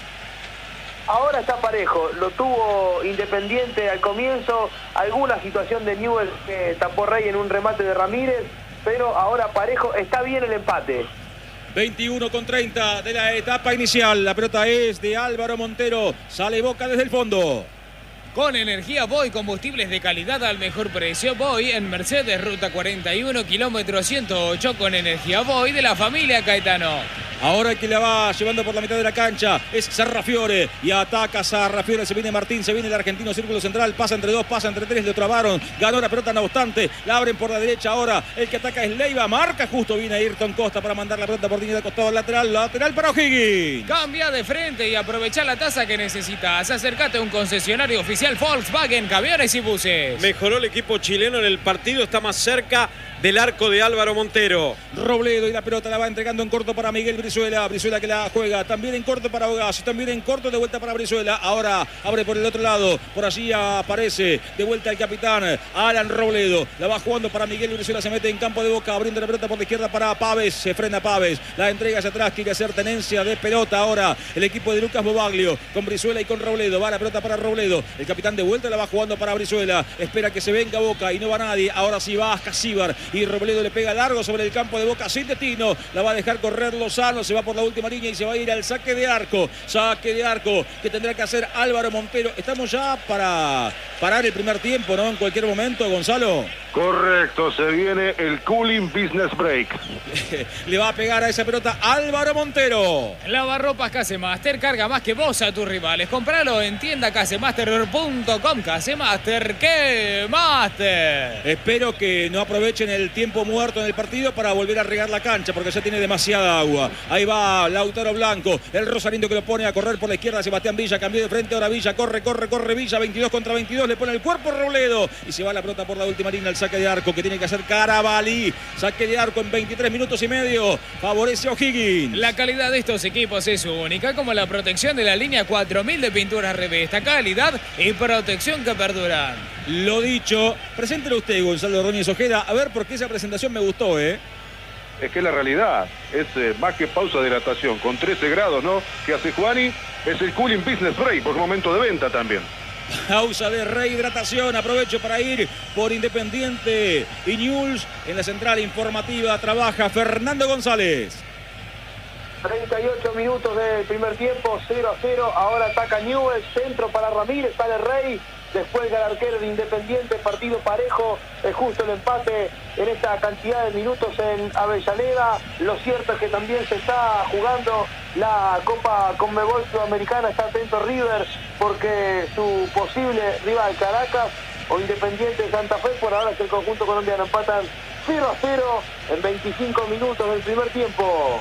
Ahora está parejo, lo tuvo Independiente al comienzo, alguna situación de Newell's que tapó Rey en un remate de Ramírez, pero ahora parejo, está bien el empate. veintiuno con treinta de la etapa inicial, la pelota es de Álvaro Montero, sale Boca desde el fondo. Con energía Voy, combustibles de calidad al mejor precio. Voy en Mercedes, ruta cuarenta y uno, kilómetro ciento ocho, con energía Voy de la familia Caetano. Ahora el que la va llevando por la mitad de la cancha es Sarrafiore y ataca Sarrafiore, se viene Martín, se viene el argentino, círculo central, pasa entre dos, pasa entre tres, le trabaron, ganó la pelota no obstante, la abren por la derecha ahora, el que ataca es Leiva, marca justo, viene Ayrton Costa para mandar la pelota por línea de costado lateral, lateral para O'Higgins. Cambia de frente y aprovecha la tasa que necesitas, acércate a un concesionario oficial Volkswagen, camiones y buses. Mejoró el equipo chileno en el partido, está más cerca del arco de Álvaro Montero. Robledo y la pelota la va entregando en corto para Miguel Brizuela. Brizuela que la juega también en corto para Ogazo, también en corto de vuelta para Brizuela. Ahora abre por el otro lado, por allí aparece de vuelta el capitán Alan Robledo. La va jugando para Miguel Brizuela, se mete en campo de Boca, abriendo la pelota por la izquierda para Paves. Se frena Paves, la entrega hacia atrás, quiere hacer tenencia de pelota ahora el equipo de Lucas Bobaglio con Brizuela y con Robledo. Va la pelota para Robledo, el capitán de vuelta la va jugando para Brizuela. Espera que se venga Boca y no va nadie. Ahora sí va Ascasíbar y Robledo le pega largo sobre el campo de Boca sin destino, la va a dejar correr Lozano, se va por la última línea y se va a ir al saque de arco, saque de arco que tendrá que hacer Álvaro Montero. Estamos ya para parar el primer tiempo, ¿no? En cualquier momento, Gonzalo. Correcto, se viene el Cooling Business Break. Le va a pegar a esa pelota Álvaro Montero. Lavarropas Casemaster, carga más que vos a tus rivales. Compralo en tienda casemaster punto com. Casemaster, ¡qué master! Espero que no aprovechen el tiempo muerto en el partido para volver a regar la cancha, porque ya tiene demasiada agua. Ahí va Lautaro Blanco, el rosarino que lo pone a correr por la izquierda. Sebastián Villa cambió de frente, ahora Villa corre, corre, corre Villa, veintidós contra veintidós, le pone el cuerpo Robledo y se va la pelota por la última línea al saque de arco que tiene que hacer Carabalí. Saque de arco en veintitrés minutos y medio, favorece a O'Higgins. La calidad de estos equipos es única, como la protección de la línea cuatro mil de pinturas Revesta, calidad y protección que perduran. Lo dicho, preséntelo usted, Gonzalo Roñez Ojeda, a ver por qué esa presentación me gustó, ¿eh? Es que la realidad es eh, más que pausa de hidratación, con trece grados, ¿no? Que hace Juani, es el Cooling Business Break, por momento de venta también. Pausa de rehidratación, aprovecho para ir por Independiente y Newell's. En la central informativa trabaja Fernando González. treinta y ocho minutos del primer tiempo, cero a cero, ahora ataca Newell's, centro para Ramírez, sale Rey, después el arquero de Independiente, partido parejo, es justo el empate en esta cantidad de minutos en Avellaneda. Lo cierto es que también se está jugando la Copa Conmebol Sudamericana, está atento River, porque su posible rival Caracas o Independiente de Santa Fe, por ahora es el conjunto colombiano, empatan cero a cero en veinticinco minutos del primer tiempo.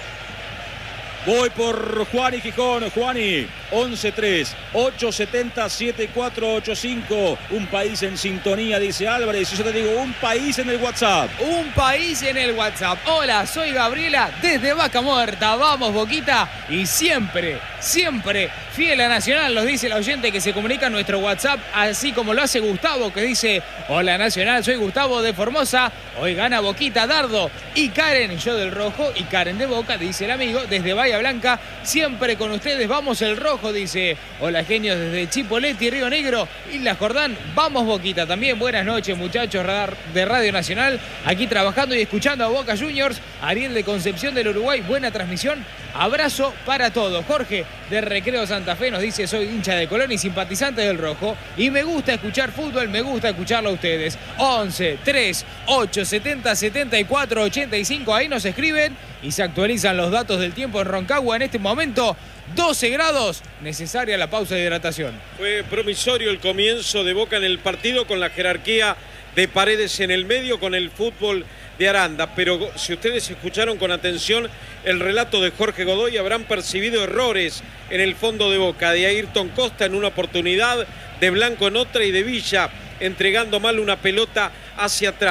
Voy por Juani Gijón. Juani, once tres, ocho siete cero, siete cuatro ocho cinco. Un país en sintonía, dice Álvarez. Y yo te digo, un país en el WhatsApp. Un país en el WhatsApp. Hola, soy Gabriela desde Vaca Muerta. Vamos, Boquita. Y siempre, siempre fiel a Nacional, nos dice el oyente que se comunica en nuestro WhatsApp, así como lo hace Gustavo, que dice: hola Nacional, soy Gustavo de Formosa. Hoy gana Boquita, Dardo y Karen, yo del rojo y Karen de Boca, dice el amigo, desde Bahía Blanca, siempre con ustedes, vamos el rojo, dice. Hola genios desde Chipoleti, Río Negro, Isla Jordán, vamos Boquita. También buenas noches muchachos de Radio Nacional, aquí trabajando y escuchando a Boca Juniors. Ariel de Concepción del Uruguay, buena transmisión, abrazo para todos. Jorge de Recreo Santa Fe nos dice: soy hincha de Colón y simpatizante del rojo y me gusta escuchar fútbol, me gusta escucharlo a ustedes. once tres ocho setenta setenta y cuatro ochenta y cinco, ahí nos escriben y se actualizan los datos del tiempo en Roncagua en este momento. doce grados, necesaria la pausa de hidratación. Fue promisorio el comienzo de Boca en el partido, con la jerarquía de Paredes en el medio, con el fútbol de Aranda. Pero si ustedes escucharon con atención el relato de Jorge Godoy, habrán percibido errores en el fondo de Boca, de Ayrton Costa en una oportunidad, de Blanco en otra y de Villa entregando mal una pelota hacia atrás.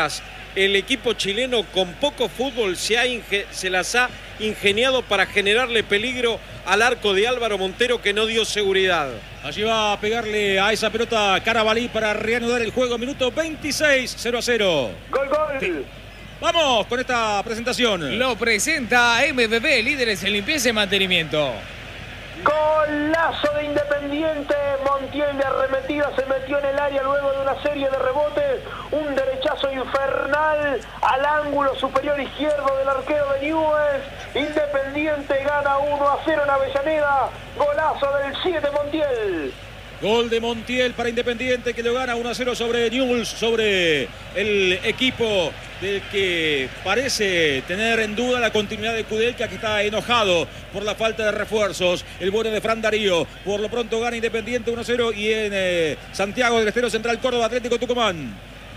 el equipo chileno con poco fútbol se, ha se las ha ingeniado para generarle peligro al arco de Álvaro Montero, que no dio seguridad. Allí va a pegarle a esa pelota Carabalí para reanudar el juego. Minuto veintiséis, cero a cero. Gol, gol. Vamos con esta presentación. Lo presenta M B B, líderes en limpieza y mantenimiento. Golazo de Independiente. Montiel de arremetida se metió en el área luego de una serie de rebotes. Un derechazo infernal al ángulo superior izquierdo del arquero de Newell's. Independiente gana uno a cero en Avellaneda. Golazo del siete Montiel. Gol de Montiel para Independiente, que lo gana uno a cero sobre Newell's, sobre el equipo del que parece tener en duda la continuidad de Kudelka, que está enojado por la falta de refuerzos. El bueno de Fran Darío. Por lo pronto gana Independiente uno a cero, y en eh, Santiago del Estero Central Córdoba Atlético Tucumán.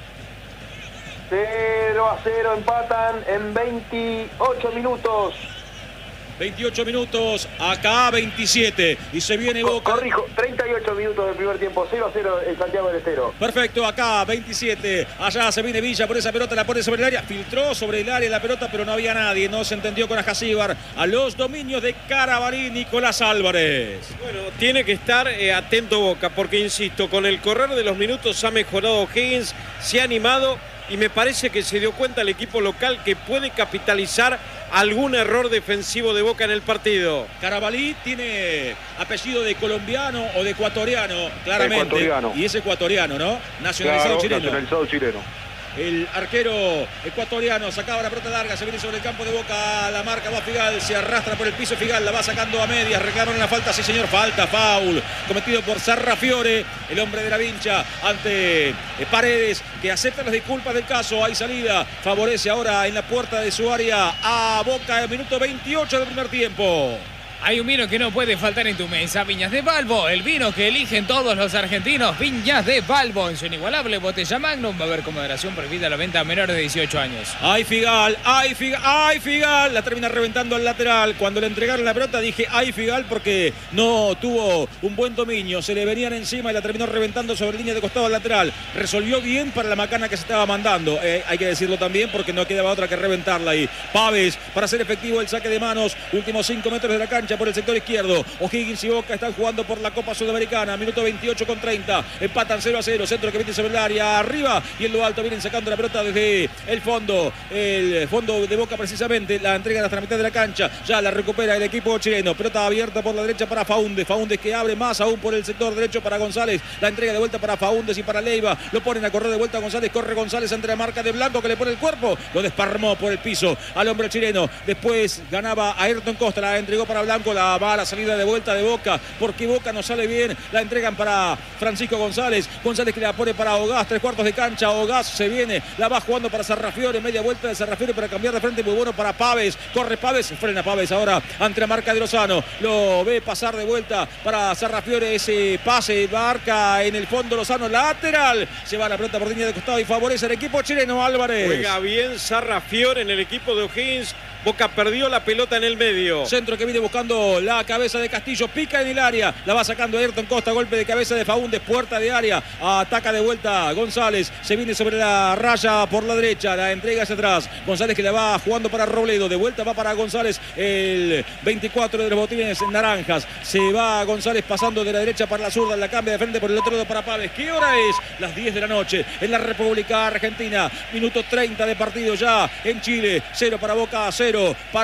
cero a cero empatan en veintiocho minutos. veintiocho minutos, acá veintisiete, y se viene Boca. Corrijo, treinta y ocho minutos del primer tiempo, cero a cero en Santiago del Estero. Perfecto, acá veintisiete, allá se viene Villa por esa pelota, la pone sobre el área, filtró sobre el área la pelota, pero no había nadie, no se entendió con Ajacíbar. A los dominios de Carabalí, Nicolás Álvarez. Bueno, tiene que estar eh, atento Boca, porque insisto, con el correr de los minutos ha mejorado Higgins, se ha animado, y me parece que se dio cuenta el equipo local que puede capitalizar algún error defensivo de Boca en el partido. Carabalí tiene apellido de colombiano o de ecuatoriano, claramente. Ecuatoriano. Y es ecuatoriano, ¿no? Nacionalizado Claro, chileno. nacionalizado chileno. El arquero ecuatoriano sacaba la pelota larga, se viene sobre el campo de Boca, la marca va Figal, se arrastra por el piso Figal, la va sacando a medias, reclamaron la falta, sí señor, falta, foul, cometido por Sarrafiore, el hombre de la vincha, ante eh, Paredes, que acepta las disculpas del caso. Hay salida, favorece ahora en la puerta de su área a Boca, en minuto veintiocho del primer tiempo. Hay un vino que no puede faltar en tu mesa, Viñas de Balbo, el vino que eligen todos los argentinos. Viñas de Balbo, en su inigualable botella Magnum. Va a haber con moderación prohibida la venta a menores de dieciocho años. ¡Ay, Figal! ¡Ay, Figal! ¡Ay, Figal! La termina reventando al lateral. Cuando le entregaron la pelota dije ¡ay, Figal! Porque no tuvo un buen dominio. Se le venían encima y la terminó reventando sobre línea de costado al lateral. Resolvió bien para la macana que se estaba mandando. Eh, hay que decirlo también, porque no quedaba otra que reventarla ahí. Paves, para hacer efectivo el saque de manos. Últimos cinco metros de la cancha por el sector izquierdo. O'Higgins y Boca están jugando por la Copa Sudamericana. Minuto veintiocho con treinta. Empatan cero a cero. Centro que viene sobre el área. Arriba y en lo alto vienen sacando la pelota desde el fondo. El fondo de Boca precisamente. La entrega hasta la mitad de la cancha. Ya la recupera el equipo chileno. Pelota abierta por la derecha para Faúndez. Faúndez que abre más aún por el sector derecho para González. La entrega de vuelta para Faúndez y para Leiva. Lo ponen a correr de vuelta a González. Corre González ante la marca de Blanco, que le pone el cuerpo. Lo desparmó por el piso al hombre chileno. Después ganaba a Ayrton Costa. La entregó para Blanco. La va a la salida de vuelta de Boca, porque Boca no sale bien. La entregan para Francisco González. González que la pone para Ogás, tres cuartos de cancha. Ogás se viene, la va jugando para Sarrafiore, media vuelta de Sarrafiore para cambiar de frente, muy bueno para Paves. Corre Paves, frena Paves ahora ante la marca de Lozano. Lo ve pasar de vuelta para Sarrafiore, ese pase, marca en el fondo Lozano, lateral. Se va la pelota por línea de costado y favorece al equipo chileno. Álvarez. Juega bien Sarrafiore en el equipo de O'Higgins. Boca perdió la pelota en el medio. Centro que viene buscando la cabeza de Castillo, pica en el área, la va sacando Ayrton Costa, golpe de cabeza de Faúndez, puerta de área, ataca de vuelta González, se viene sobre la raya por la derecha, la entrega hacia atrás, González que la va jugando para Robledo, de vuelta va para González, el veinticuatro de los botines naranjas, se va González pasando de la derecha para la zurda, la cambia de frente por el otro lado para Paves. ¿Qué hora es? Las diez de la noche en la República Argentina, minuto treinta de partido ya en Chile, cero para Boca, cero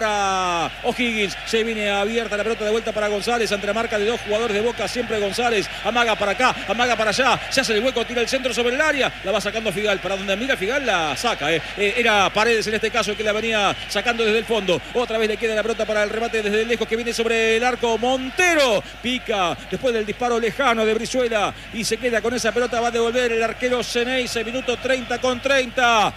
para O'Higgins. Se viene abierta la pelota de vuelta para González ante la marca de dos jugadores de Boca, siempre González, amaga para acá, amaga para allá, se hace el hueco, tira el centro sobre el área, la va sacando Figal, para donde mira Figal la saca, eh. Eh, era Paredes en este caso que la venía sacando desde el fondo. Otra vez le queda la pelota para el remate desde lejos que viene sobre el arco. Montero pica después del disparo lejano de Brizuela y se queda con esa pelota, va a devolver el arquero Ceneice. Minuto treinta con treinta.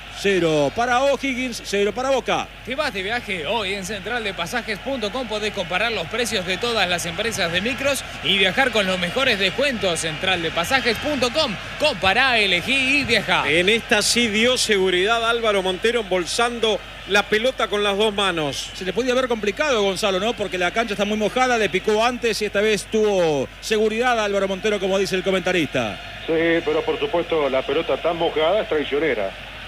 Cero para O'Higgins, cero para Boca. ¿Te vas de viaje? Hoy en central de pasajes punto com podés comparar los precios de todas las empresas de micros y viajar con los mejores descuentos. central de pasajes punto com. Compará, elegí y viajá. En esta sí dio seguridad Álvaro Montero, embolsando la pelota con las dos manos. Se le podía haber complicado a Gonzalo, ¿no? Porque la cancha está muy mojada, le picó antes y esta vez tuvo seguridad a Álvaro Montero, como dice el comentarista. Sí, pero por supuesto la pelota tan mojada es traicionera.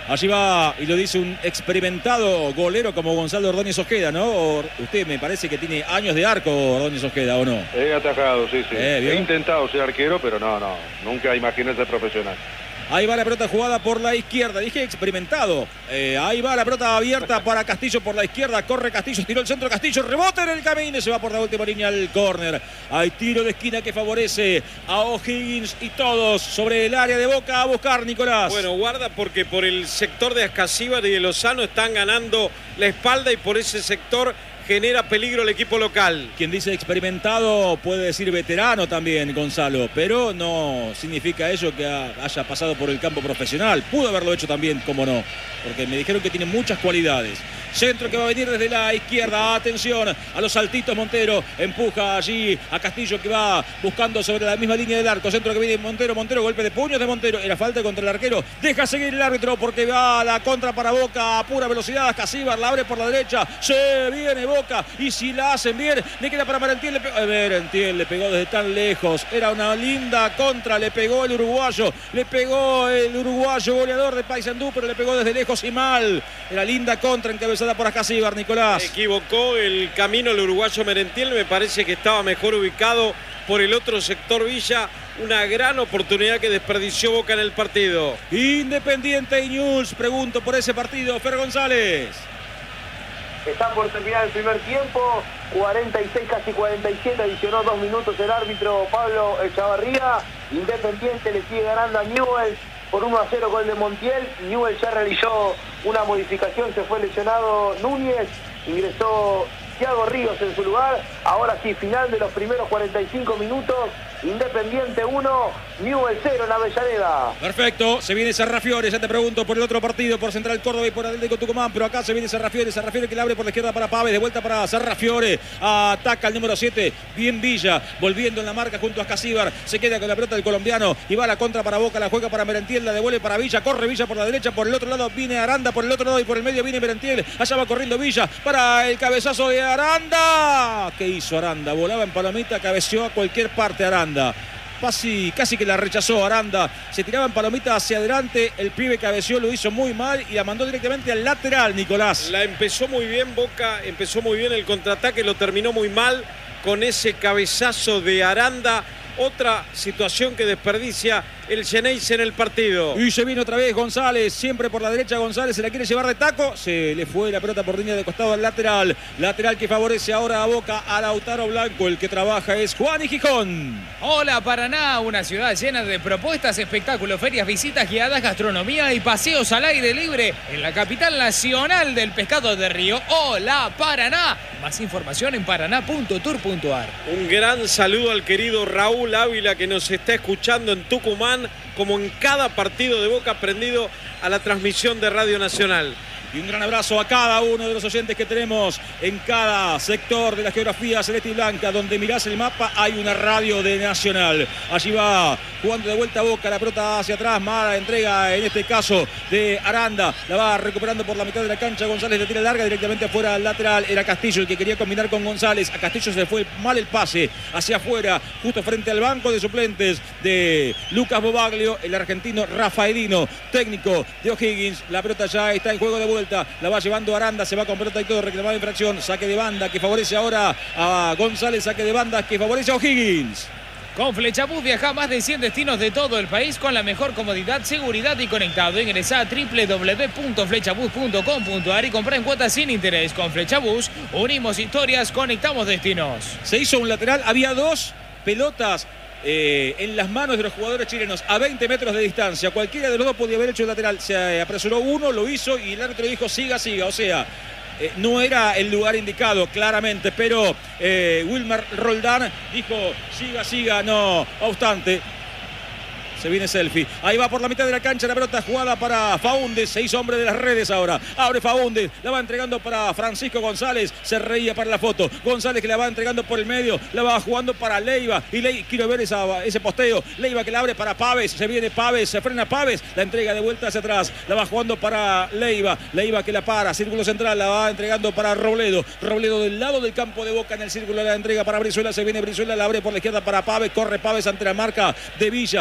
Allí va, y lo dice un experimentado golero como Gonzalo Ordóñez Ojeda, ¿no? O usted me parece que tiene años de arco, Ordóñez Ojeda, ¿o no? He atajado, sí, sí. Eh, He intentado ser arquero, pero no, no. Nunca imaginé ser profesional. Ahí va la pelota jugada por la izquierda. Dije experimentado. Eh, ahí va la pelota abierta para Castillo por la izquierda. Corre Castillo, tiró el centro Castillo. Rebote en el camino y se va por la última línea al córner. Hay tiro de esquina que favorece a O'Higgins y todos sobre el área de Boca a buscar, Nicolás. Bueno, guarda porque por el sector de Ascasíbar y de Lozano están ganando la espalda y por ese sector genera peligro el equipo local. Quien dice experimentado puede decir veterano también, Gonzalo, pero no significa ello que haya pasado por el campo profesional. Pudo haberlo hecho también, como no, porque me dijeron que tiene muchas cualidades. Centro que va a venir desde la izquierda. Atención a los saltitos. Montero empuja allí a Castillo que va buscando sobre la misma línea del arco. Centro que viene Montero. Montero, golpe de puños de Montero. Era falta contra el arquero. Deja seguir el árbitro porque va a la contra para Boca a pura velocidad. Ascasíbar la abre por la derecha. Se viene Boca. Y si la hacen bien, le queda para Merentiel. Le pegó, eh, Merentiel le pegó desde tan lejos. Era una linda contra. Le pegó el uruguayo. Le pegó el uruguayo goleador de Paysandú, pero le pegó desde lejos y mal. Era linda contra encabezada por Ascasíbar, Nicolás. Equivocó el camino el uruguayo Merentiel, me parece que estaba mejor ubicado por el otro sector Villa. Una gran oportunidad que desperdició Boca en el partido. Independiente y News, pregunto por ese partido, Fer González. Está por terminar el primer tiempo, cuarenta y seis, casi cuarenta y siete, adicionó dos minutos el árbitro Pablo Echavarría. Independiente le sigue ganando a Newell's por uno a cero gol de Montiel. Newell's ya realizó una modificación, se fue lesionado Núñez, ingresó Thiago Ríos en su lugar. Ahora sí, final de los primeros cuarenta y cinco minutos. Independiente uno, Newell's cero en Avellaneda. Perfecto, se viene Sarrafiore, ya te pregunto por el otro partido, por Central Córdoba y por Atlético Tucumán, pero acá se viene Sarrafiore, Sarrafiore que le abre por la izquierda para Pávez, de vuelta para Sarrafiore, ataca el número siete, bien Villa, volviendo en la marca junto a Ascasíbar, se queda con la pelota del colombiano y va a la contra para Boca, la juega para Merentiel, la devuelve para Villa, corre Villa por la derecha, por el otro lado viene Aranda, por el otro lado y por el medio viene Merentiel, allá va corriendo Villa para el cabezazo de Aranda. ¿Qué hizo Aranda? Volaba en palomita, cabeceó a cualquier parte Aranda. Casi, casi que la rechazó Aranda. Se tiraba en palomita hacia adelante. El pibe cabeció, lo hizo muy mal y la mandó directamente al lateral, Nicolás. La empezó muy bien Boca, empezó muy bien el contraataque, lo terminó muy mal con ese cabezazo de Aranda. Otra situación que desperdicia el Xeneize en el partido. Y se viene otra vez González, siempre por la derecha González, se la quiere llevar de taco, se le fue la pelota por línea de costado al lateral, lateral que favorece ahora a Boca, a Lautaro Blanco, el que trabaja es Juan y Gijón. Hola Paraná, una ciudad llena de propuestas, espectáculos, ferias, visitas guiadas, gastronomía y paseos al aire libre en la capital nacional del pescado de río. Hola Paraná, más información en paraná punto tour punto ar. Un gran saludo al querido Raúl Ávila que nos está escuchando en Tucumán, como en cada partido de Boca, prendido a la transmisión de Radio Nacional. Y un gran abrazo a cada uno de los oyentes que tenemos en cada sector de la geografía celeste y blanca. Donde mirás el mapa hay una radio de Nacional. Allí va jugando de vuelta a Boca, la pelota hacia atrás, mala entrega en este caso de Aranda. La va recuperando por la mitad de la cancha. González le tira larga directamente afuera al lateral. Era Castillo el que quería combinar con González. A Castillo se le fue mal el pase hacia afuera, justo frente al banco de suplentes de Lucas Bobaglio, el argentino Rafaelino, técnico de O'Higgins. La pelota ya está en juego de vuelta. La va llevando Aranda, se va con pelota y todo, reclamada infracción, saque de banda que favorece ahora a González, saque de banda que favorece a O'Higgins. Con Flechabús viaja a más de cien destinos de todo el país con la mejor comodidad, seguridad y conectado. Ingresa a doble u doble u doble u punto flechabús punto com punto ar y compra en cuotas sin interés. Con Flechabús unimos historias, conectamos destinos. Se hizo un lateral, había dos pelotas Eh, en las manos de los jugadores chilenos a veinte metros de distancia. Cualquiera de los dos podía haber hecho el lateral. Se apresuró uno, lo hizo y el árbitro dijo siga, siga. O sea, eh, no era el lugar indicado claramente, pero eh, Wilmer Roldán dijo siga, siga. No obstante, se viene Selfie. Ahí va por la mitad de la cancha la pelota jugada para Faúndez. Se hizo hombre de las redes ahora. Abre Faúndez. La va entregando para Francisco González. Se reía para la foto. González que la va entregando por el medio. La va jugando para Leiva. Y Le... quiero ver esa, ese posteo. Leiva que la abre para Pávez. Se viene Pávez. Se frena Pávez. La entrega de vuelta hacia atrás. La va jugando para Leiva. Leiva que la para. Círculo central. La va entregando para Robledo. Robledo del lado del campo de Boca en el círculo. La entrega para Brizuela. Se viene Brizuela. La abre por la izquierda para Pávez. Corre Pávez ante la marca de Villa. Se frena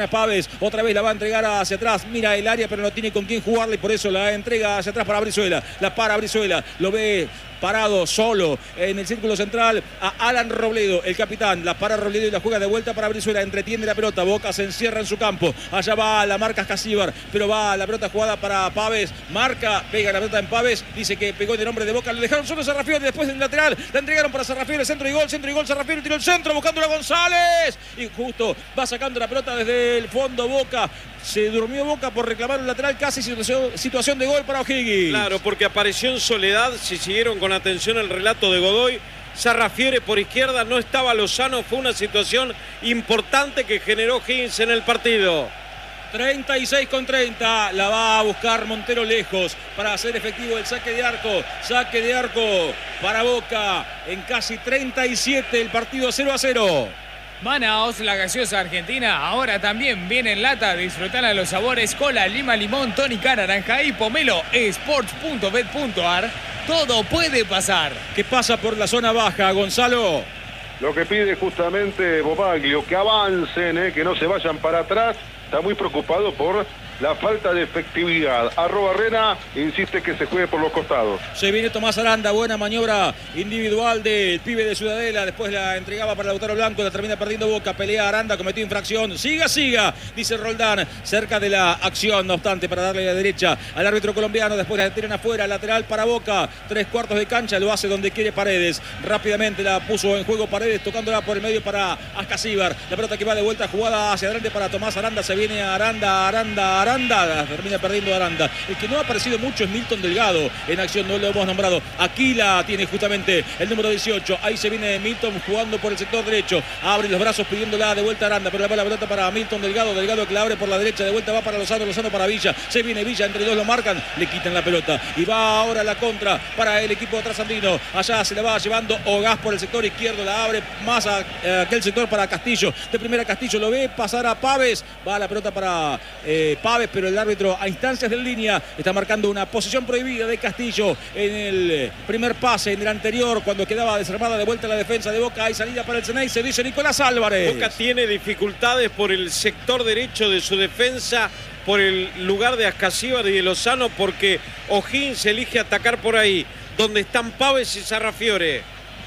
a Pávez. Otra vez la va a entregar hacia atrás. Mira el área, pero no tiene con quién jugarle y por eso la entrega hacia atrás para Brizuela. La para Brizuela. Lo ve parado solo en el círculo central a Alan Robledo, el capitán. La para Robledo y la juega de vuelta para Brizuela. Entretiene la pelota. Boca se encierra en su campo. Allá va la marca Casíbar, pero va la pelota jugada para Pávez. Marca, pega la pelota en Pávez. Dice que pegó de nombre de Boca. Lo dejaron solo Sarrafiore después del lateral. La entregaron para Sarrafiore. Centro y gol, centro y gol. Sarrafiore tiró el centro buscando a González. Y justo va sacando la pelota desde el fondo Boca. Se durmió Boca por reclamar un lateral, casi situación, situación de gol para O'Higgins. Claro, porque apareció en soledad. Si siguieron con atención el relato de Godoy, Sarrafiore por izquierda, no estaba Lozano. Fue una situación importante que generó O'Higgins en el partido. treinta y seis con treinta, la va a buscar Montero lejos para hacer efectivo el saque de arco. Saque de arco para Boca en casi treinta y siete, el partido cero a cero. Manaos, la gaseosa argentina, ahora también viene en lata. Disfrutar a los sabores cola, lima, limón, tónica, naranja y pomelo. sports punto bet punto ar. Todo puede pasar. ¿Qué pasa por la zona baja, Gonzalo? Lo que pide justamente Bobaglio, que avancen, eh, que no se vayan para atrás. Está muy preocupado por la falta de efectividad. Arroba Rena insiste que se juegue por los costados. Se viene Tomás Aranda, buena maniobra individual del pibe de Ciudadela. Después la entregaba para Lautaro Blanco, la termina perdiendo Boca. Pelea Aranda, cometió infracción. Siga, siga, dice Roldán, cerca de la acción, no obstante, para darle a la derecha al árbitro colombiano. Después la tiran afuera, lateral para Boca. Tres cuartos de cancha, lo hace donde quiere Paredes. Rápidamente la puso en juego Paredes, tocándola por el medio para Ascasíbar. La pelota que va de vuelta, jugada hacia adelante para Tomás Aranda. Se viene Aranda, Aranda, Aranda. Termina perdiendo Aranda. El que no ha aparecido mucho es Milton Delgado en acción, no lo hemos nombrado. Aquí la tiene justamente el número dieciocho. Ahí se viene Milton jugando por el sector derecho. Abre los brazos pidiéndola de vuelta a Aranda, pero la va la pelota para Milton Delgado. Delgado que la abre por la derecha, de vuelta va para Lozano, Lozano para Villa. Se viene Villa, entre dos lo marcan, le quitan la pelota. Y va ahora la contra para el equipo trasandino. Allá se la va llevando Ogás por el sector izquierdo, la abre más a, a aquel sector para Castillo. De primera Castillo lo ve pasar a Pávez. Va la pelota para eh, Pávez, pero el árbitro a instancias de línea está marcando una posición prohibida de Castillo en el primer pase. En el anterior, cuando quedaba desarmada de vuelta la defensa de Boca, hay salida para el Ceney, se dice Nicolás Álvarez. Boca tiene dificultades por el sector derecho de su defensa, por el lugar de Ascasíbar y de Lozano, porque O'Higgins elige atacar por ahí, donde están Pávez y Sarrafiore.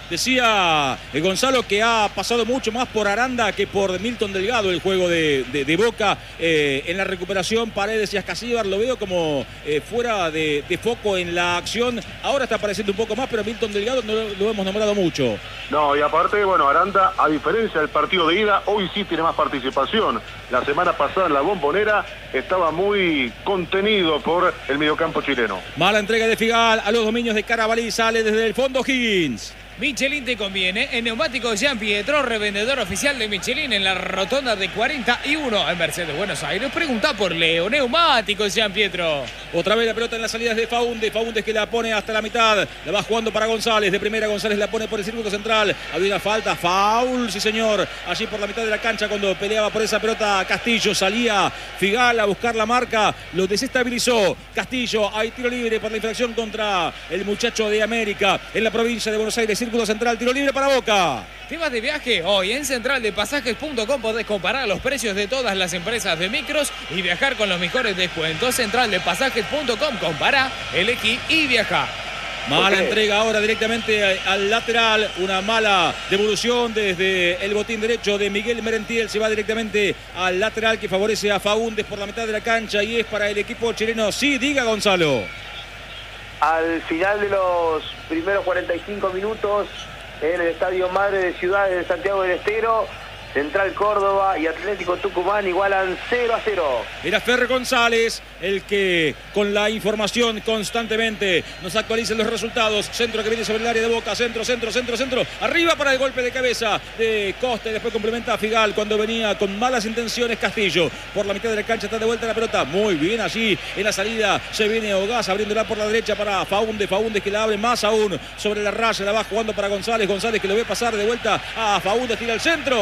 Decía eh, Gonzalo que ha pasado mucho más por Aranda que por Milton Delgado el juego de, de, de Boca. Eh, en la recuperación, Paredes y Ascasíbar lo veo como eh, fuera de, de foco en la acción. Ahora está apareciendo un poco más, pero Milton Delgado no lo, lo hemos nombrado mucho. No, y aparte, bueno, Aranda, a diferencia del partido de ida, hoy sí tiene más participación. La semana pasada en la Bombonera estaba muy contenido por el mediocampo chileno. Mala entrega de Figal a los dominios de Carabalí, sale desde el fondo Higgins. Michelin te conviene. En Neumáticos Jean Pietro, revendedor oficial de Michelin en la rotonda de cuarenta y uno en Mercedes, Buenos Aires. Pregunta por Leo. Neumáticos Jean Pietro. Otra vez la pelota en las salidas de Faúndez. Faúndez que la pone hasta la mitad. La va jugando para González. De primera González la pone por el círculo central. Había una falta. Foul, sí señor. Allí por la mitad de la cancha cuando peleaba por esa pelota Castillo. Salía Figal a buscar la marca. Lo desestabilizó Castillo. Hay tiro libre por la infracción contra el muchacho de América en la provincia de Buenos Aires. Círculo central, tiro libre para Boca. ¿Te vas de viaje? Hoy en central de pasajes punto com podés comparar los precios de todas las empresas de micros y viajar con los mejores descuentos. central de pasajes punto com, compara, elegí y viaja. Mala entrega ahora directamente al lateral, una mala devolución desde el botín derecho de Miguel Merentiel, se va directamente al lateral que favorece a Faúndez por la mitad de la cancha y es para el equipo chileno. Sí, diga Gonzalo. Al final de los primeros cuarenta y cinco minutos en el Estadio Madre de Ciudad de Santiago del Estero, Central Córdoba y Atlético Tucumán igualan cero a cero. Era Fer González el que con la información constantemente nos actualiza los resultados. Centro que viene sobre el área de Boca, centro, centro, centro, centro, arriba para el golpe de cabeza de Costa y después complementa a Figal cuando venía con malas intenciones Castillo. Por la mitad de la cancha está de vuelta la pelota, muy bien allí en la salida, se viene Ogás abriéndola por la derecha para Faúndez, Faúndez que la abre más aún sobre la raya, la va jugando para González, González que lo ve pasar de vuelta a Faúndez, tira al centro.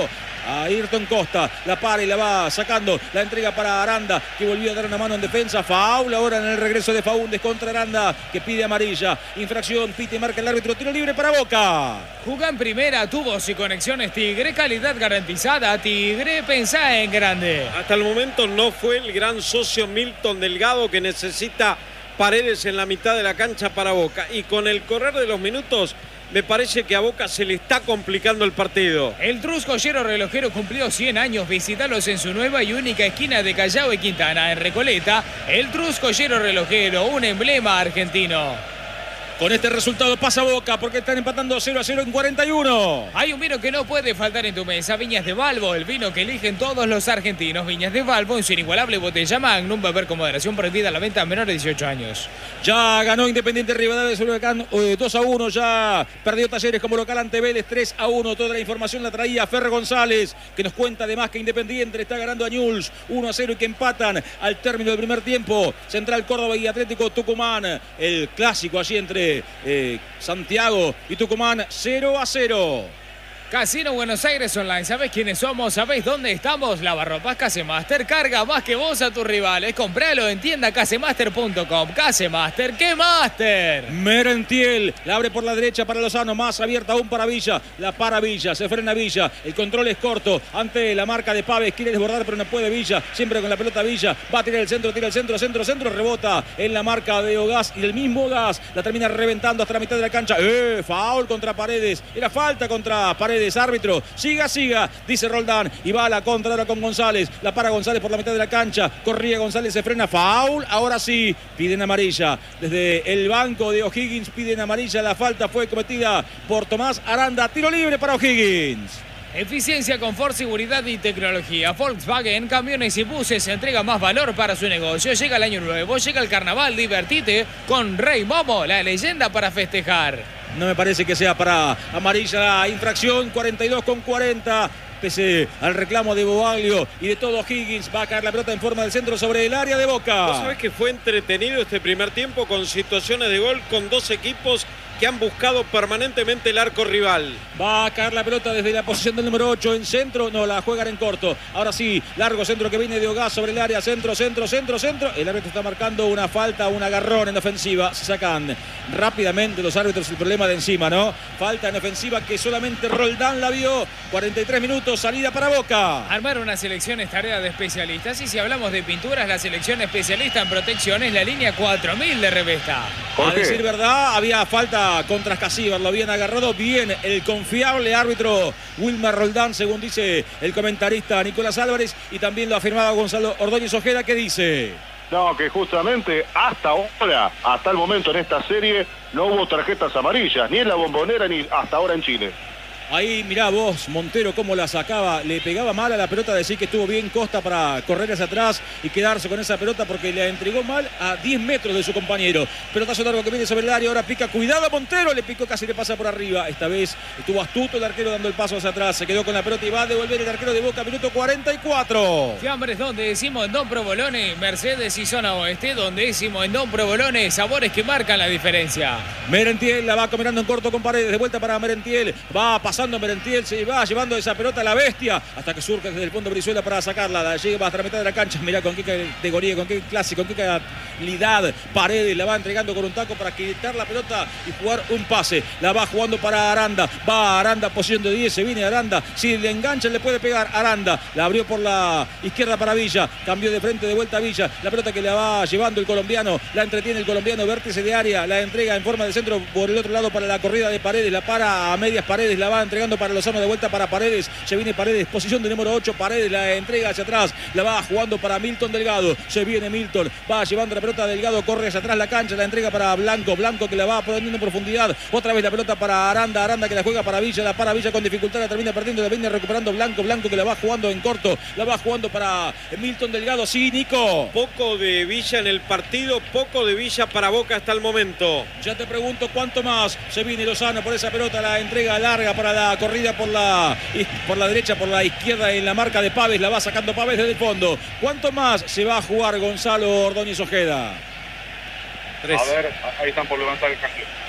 a Ayrton Costa. La para y la va sacando. La entrega para Aranda, que volvió a dar una mano en defensa. Faul ahora en el regreso de Faúndez contra Aranda, que pide amarilla. Infracción, pite y marca el árbitro. Tiro libre para Boca. Jugá en primera, tubos y conexiones Tigre, calidad garantizada. Tigre, pensá en grande. Hasta el momento no fue el gran socio Milton Delgado, que necesita Paredes en la mitad de la cancha para Boca. Y con el correr de los minutos, me parece que a Boca se le está complicando el partido. El Truscollero Relojero cumplió cien años. Visítalos en su nueva y única esquina de Callao y Quintana, en Recoleta. El Truscollero Relojero, un emblema argentino. Con este resultado pasa Boca porque están empatando cero a cero en cuarenta y uno. Hay un vino que no puede faltar en tu mesa. Viñas de Valvo, el vino que eligen todos los argentinos. Viñas de Valvo en su inigualable botella Magnum. Beber con moderación, prohibida la venta a menores de dieciocho años. Ya ganó Independiente Rivadavia sobre Huracán eh, dos a uno. Ya perdió Talleres como local ante Vélez tres a uno. Toda la información la traía Fer González, que nos cuenta además que Independiente le está ganando a Newell's uno a cero y que empatan al término del primer tiempo. Central Córdoba y Atlético Tucumán. El clásico allí entre Eh, Santiago y Tucumán, cero a cero. Casino Buenos Aires Online. ¿Sabés quiénes somos? ¿Sabés dónde estamos? Lavarropas Casemaster. Carga más que vos a tus rivales. Compralo en tienda casemaster punto com. Casemaster, ¿qué máster? Merentiel la abre por la derecha para Lozano. Más abierta aún para Villa. La para Villa. Se frena Villa. El control es corto ante la marca de Paves. Quiere desbordar pero no puede Villa. Siempre con la pelota Villa. Va a tirar el centro. Tira el centro. Centro, centro. Rebota en la marca de Ogaz. Y el mismo Ogaz la termina reventando hasta la mitad de la cancha. ¡Eh! Foul contra Paredes. Era falta contra Paredes. Árbitro, siga, siga, dice Roldán, y va a la contra ahora con González, la para González por la mitad de la cancha, corría González, se frena, foul, ahora sí, piden amarilla, desde el banco de O'Higgins piden amarilla, la falta fue cometida por Tomás Aranda, tiro libre para O'Higgins. Eficiencia, confort, seguridad y tecnología. Volkswagen, camiones y buses, entrega más valor para su negocio. Llega el año nuevo, llega el carnaval, divertite con Rey Momo, la leyenda para festejar. No me parece que sea para amarilla la infracción, cuarenta y dos con cuarenta. Pese al reclamo de Boaglio y de todo Higgins, va a caer la pelota en forma del centro sobre el área de Boca. ¿Vos sabés que fue entretenido este primer tiempo con situaciones de gol con dos equipos que han buscado permanentemente el arco rival? Va a caer la pelota desde la posición del número ocho en centro. No, la juegan en corto. Ahora sí, largo centro que viene de Ogaz sobre el área. Centro, centro, centro, centro. El árbitro está marcando una falta, un agarrón en ofensiva. Se sacan rápidamente los árbitros el problema de encima, ¿no? Falta en ofensiva que solamente Roldán la vio. cuarenta y tres minutos, salida para Boca. Armar una selección es tarea de especialistas. Y si hablamos de pinturas, la selección especialista en protección es la línea cuatro mil de Revesta. A decir verdad, había falta contra Casíbar, lo habían agarrado bien el confiable árbitro Wilmar Roldán, según dice el comentarista Nicolás Álvarez, y también lo afirmaba Gonzalo Ordóñez Ojeda, que dice: No, que justamente hasta ahora, hasta el momento en esta serie, no hubo tarjetas amarillas, ni en la Bombonera ni hasta ahora en Chile. Ahí mirá vos, Montero, cómo la sacaba, le pegaba mal a la pelota, decir que estuvo bien Costa para correr hacia atrás y quedarse con esa pelota porque le entregó mal a diez metros de su compañero. Pelotazo largo que viene sobre el área, ahora pica, cuidado Montero, le picó, casi le pasa por arriba. Esta vez estuvo astuto el arquero dando el paso hacia atrás, se quedó con la pelota y va a devolver el arquero de Boca, minuto cuarenta y cuatro. Fiambres donde decimos en Don Provolone, Mercedes y zona oeste, donde decimos en Don Provolone, sabores que marcan la diferencia. Merentiel la va combinando en corto con Paredes, de vuelta para Merentiel, va a pasar Merentiel, se va llevando esa pelota a la bestia hasta que surge desde el fondo Brizuela para sacarla, la llega hasta la mitad de la cancha. Mirá con qué categoría, con qué clase, con qué calidad Paredes la va entregando con un taco para quitar la pelota y jugar un pase. La va jugando para Aranda, va Aranda, posición de diez, se viene Aranda, si le engancha le puede pegar. Aranda la abrió por la izquierda para Villa, cambió de frente de vuelta a Villa, la pelota que la va llevando el colombiano, la entretiene el colombiano, vértice de área, la entrega en forma de centro por el otro lado para la corrida de Paredes, la para a medias Paredes, la va entregando para Lozano, de vuelta para Paredes, se viene Paredes, posición de número ocho, Paredes la entrega hacia atrás, la va jugando para Milton Delgado, se viene Milton, va llevando la pelota Delgado, corre hacia atrás la cancha, la entrega para Blanco, Blanco que la va poniendo en profundidad, otra vez la pelota para Aranda, Aranda que la juega para Villa, la para Villa con dificultad, la termina perdiendo, la viene recuperando Blanco, Blanco que la va jugando en corto, la va jugando para Milton Delgado, sí, Nico. Poco de Villa en el partido, poco de Villa para Boca hasta el momento. Ya te pregunto cuánto más, se viene Lozano por esa pelota, la entrega larga para la corrida por la, por la derecha, por la izquierda en la marca de Paves, la va sacando Paves desde el fondo. ¿Cuánto más se va a jugar Gonzalo Ordóñez Ojeda? Tres. A ver, ahí están por levantar el cambio.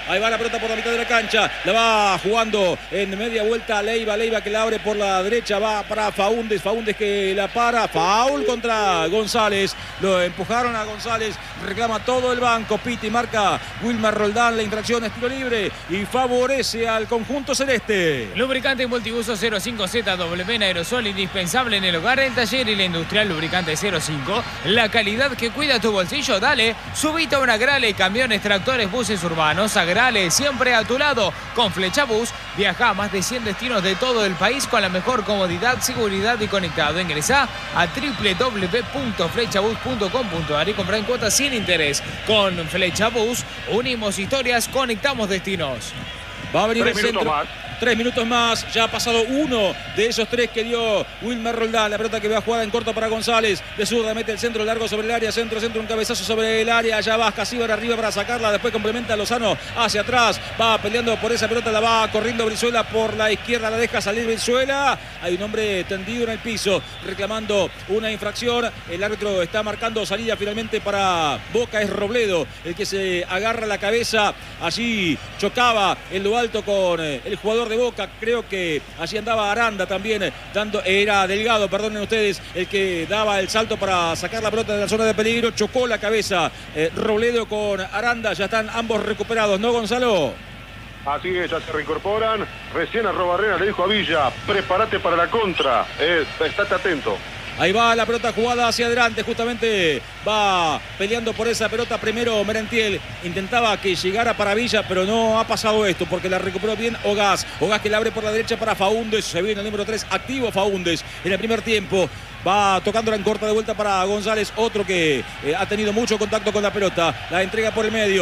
Ahí va la pelota por la mitad de la cancha. La va jugando en media vuelta Leiva. Leiva que la abre por la derecha. Va para Faúndez. Faúndez que la para. Foul contra González. Lo empujaron a González. Reclama todo el banco. Piti marca Wilmer Roldán. La infracción es tiro libre y favorece al conjunto celeste. Lubricante multiuso cero cinco Z W en aerosol, indispensable en el hogar, el taller y la industrial. Lubricante cero cinco. La calidad que cuida tu bolsillo. Dale, subite a una Agrale. Camiones, tractores, buses urbanos. Agrale, siempre a tu lado. Con Flechabús, viaja a más de cien destinos de todo el país con la mejor comodidad, seguridad y conectado. Ingresá a doble u doble u doble u punto flechabús punto com punto a r y compra en cuotas sin interés. Con Flechabús, unimos historias, conectamos destinos. Va a venir Tres el minutos centro. más. Tres minutos más, ya ha pasado uno de esos tres que dio Wilmer Roldán. La pelota que va a jugar en corto para González. De zurda mete el centro largo sobre el área. Centro, centro, un cabezazo sobre el área. Ya va Casíbar arriba para sacarla. Después complementa a Lozano hacia atrás. Va peleando por esa pelota. La va corriendo Brizuela por la izquierda. La deja salir Brizuela. Hay un hombre tendido en el piso reclamando una infracción. El árbitro está marcando salida finalmente para Boca. Es Robledo el que se agarra la cabeza. Allí chocaba en lo alto con el jugador de Boca. Creo que allí andaba Aranda también dando, era Delgado, perdonen ustedes, el que daba el salto para sacar la pelota de la zona de peligro. Chocó la cabeza eh, Robledo con Aranda. Ya están ambos recuperados, ¿no, Gonzalo? Así es, ya se reincorporan. Recién a Robarrena le dijo a Villa, prepárate para la contra, eh, estate atento. Ahí va la pelota jugada hacia adelante, justamente va peleando por esa pelota primero Merentiel. Intentaba que llegara para Villa, pero no ha pasado esto porque la recuperó bien Ogaz. Ogaz que la abre por la derecha para Faúndez. Se viene el número tres, activo Faúndez en el primer tiempo. Va tocándola en corta de vuelta para González, otro que eh, ha tenido mucho contacto con la pelota. La entrega por el medio.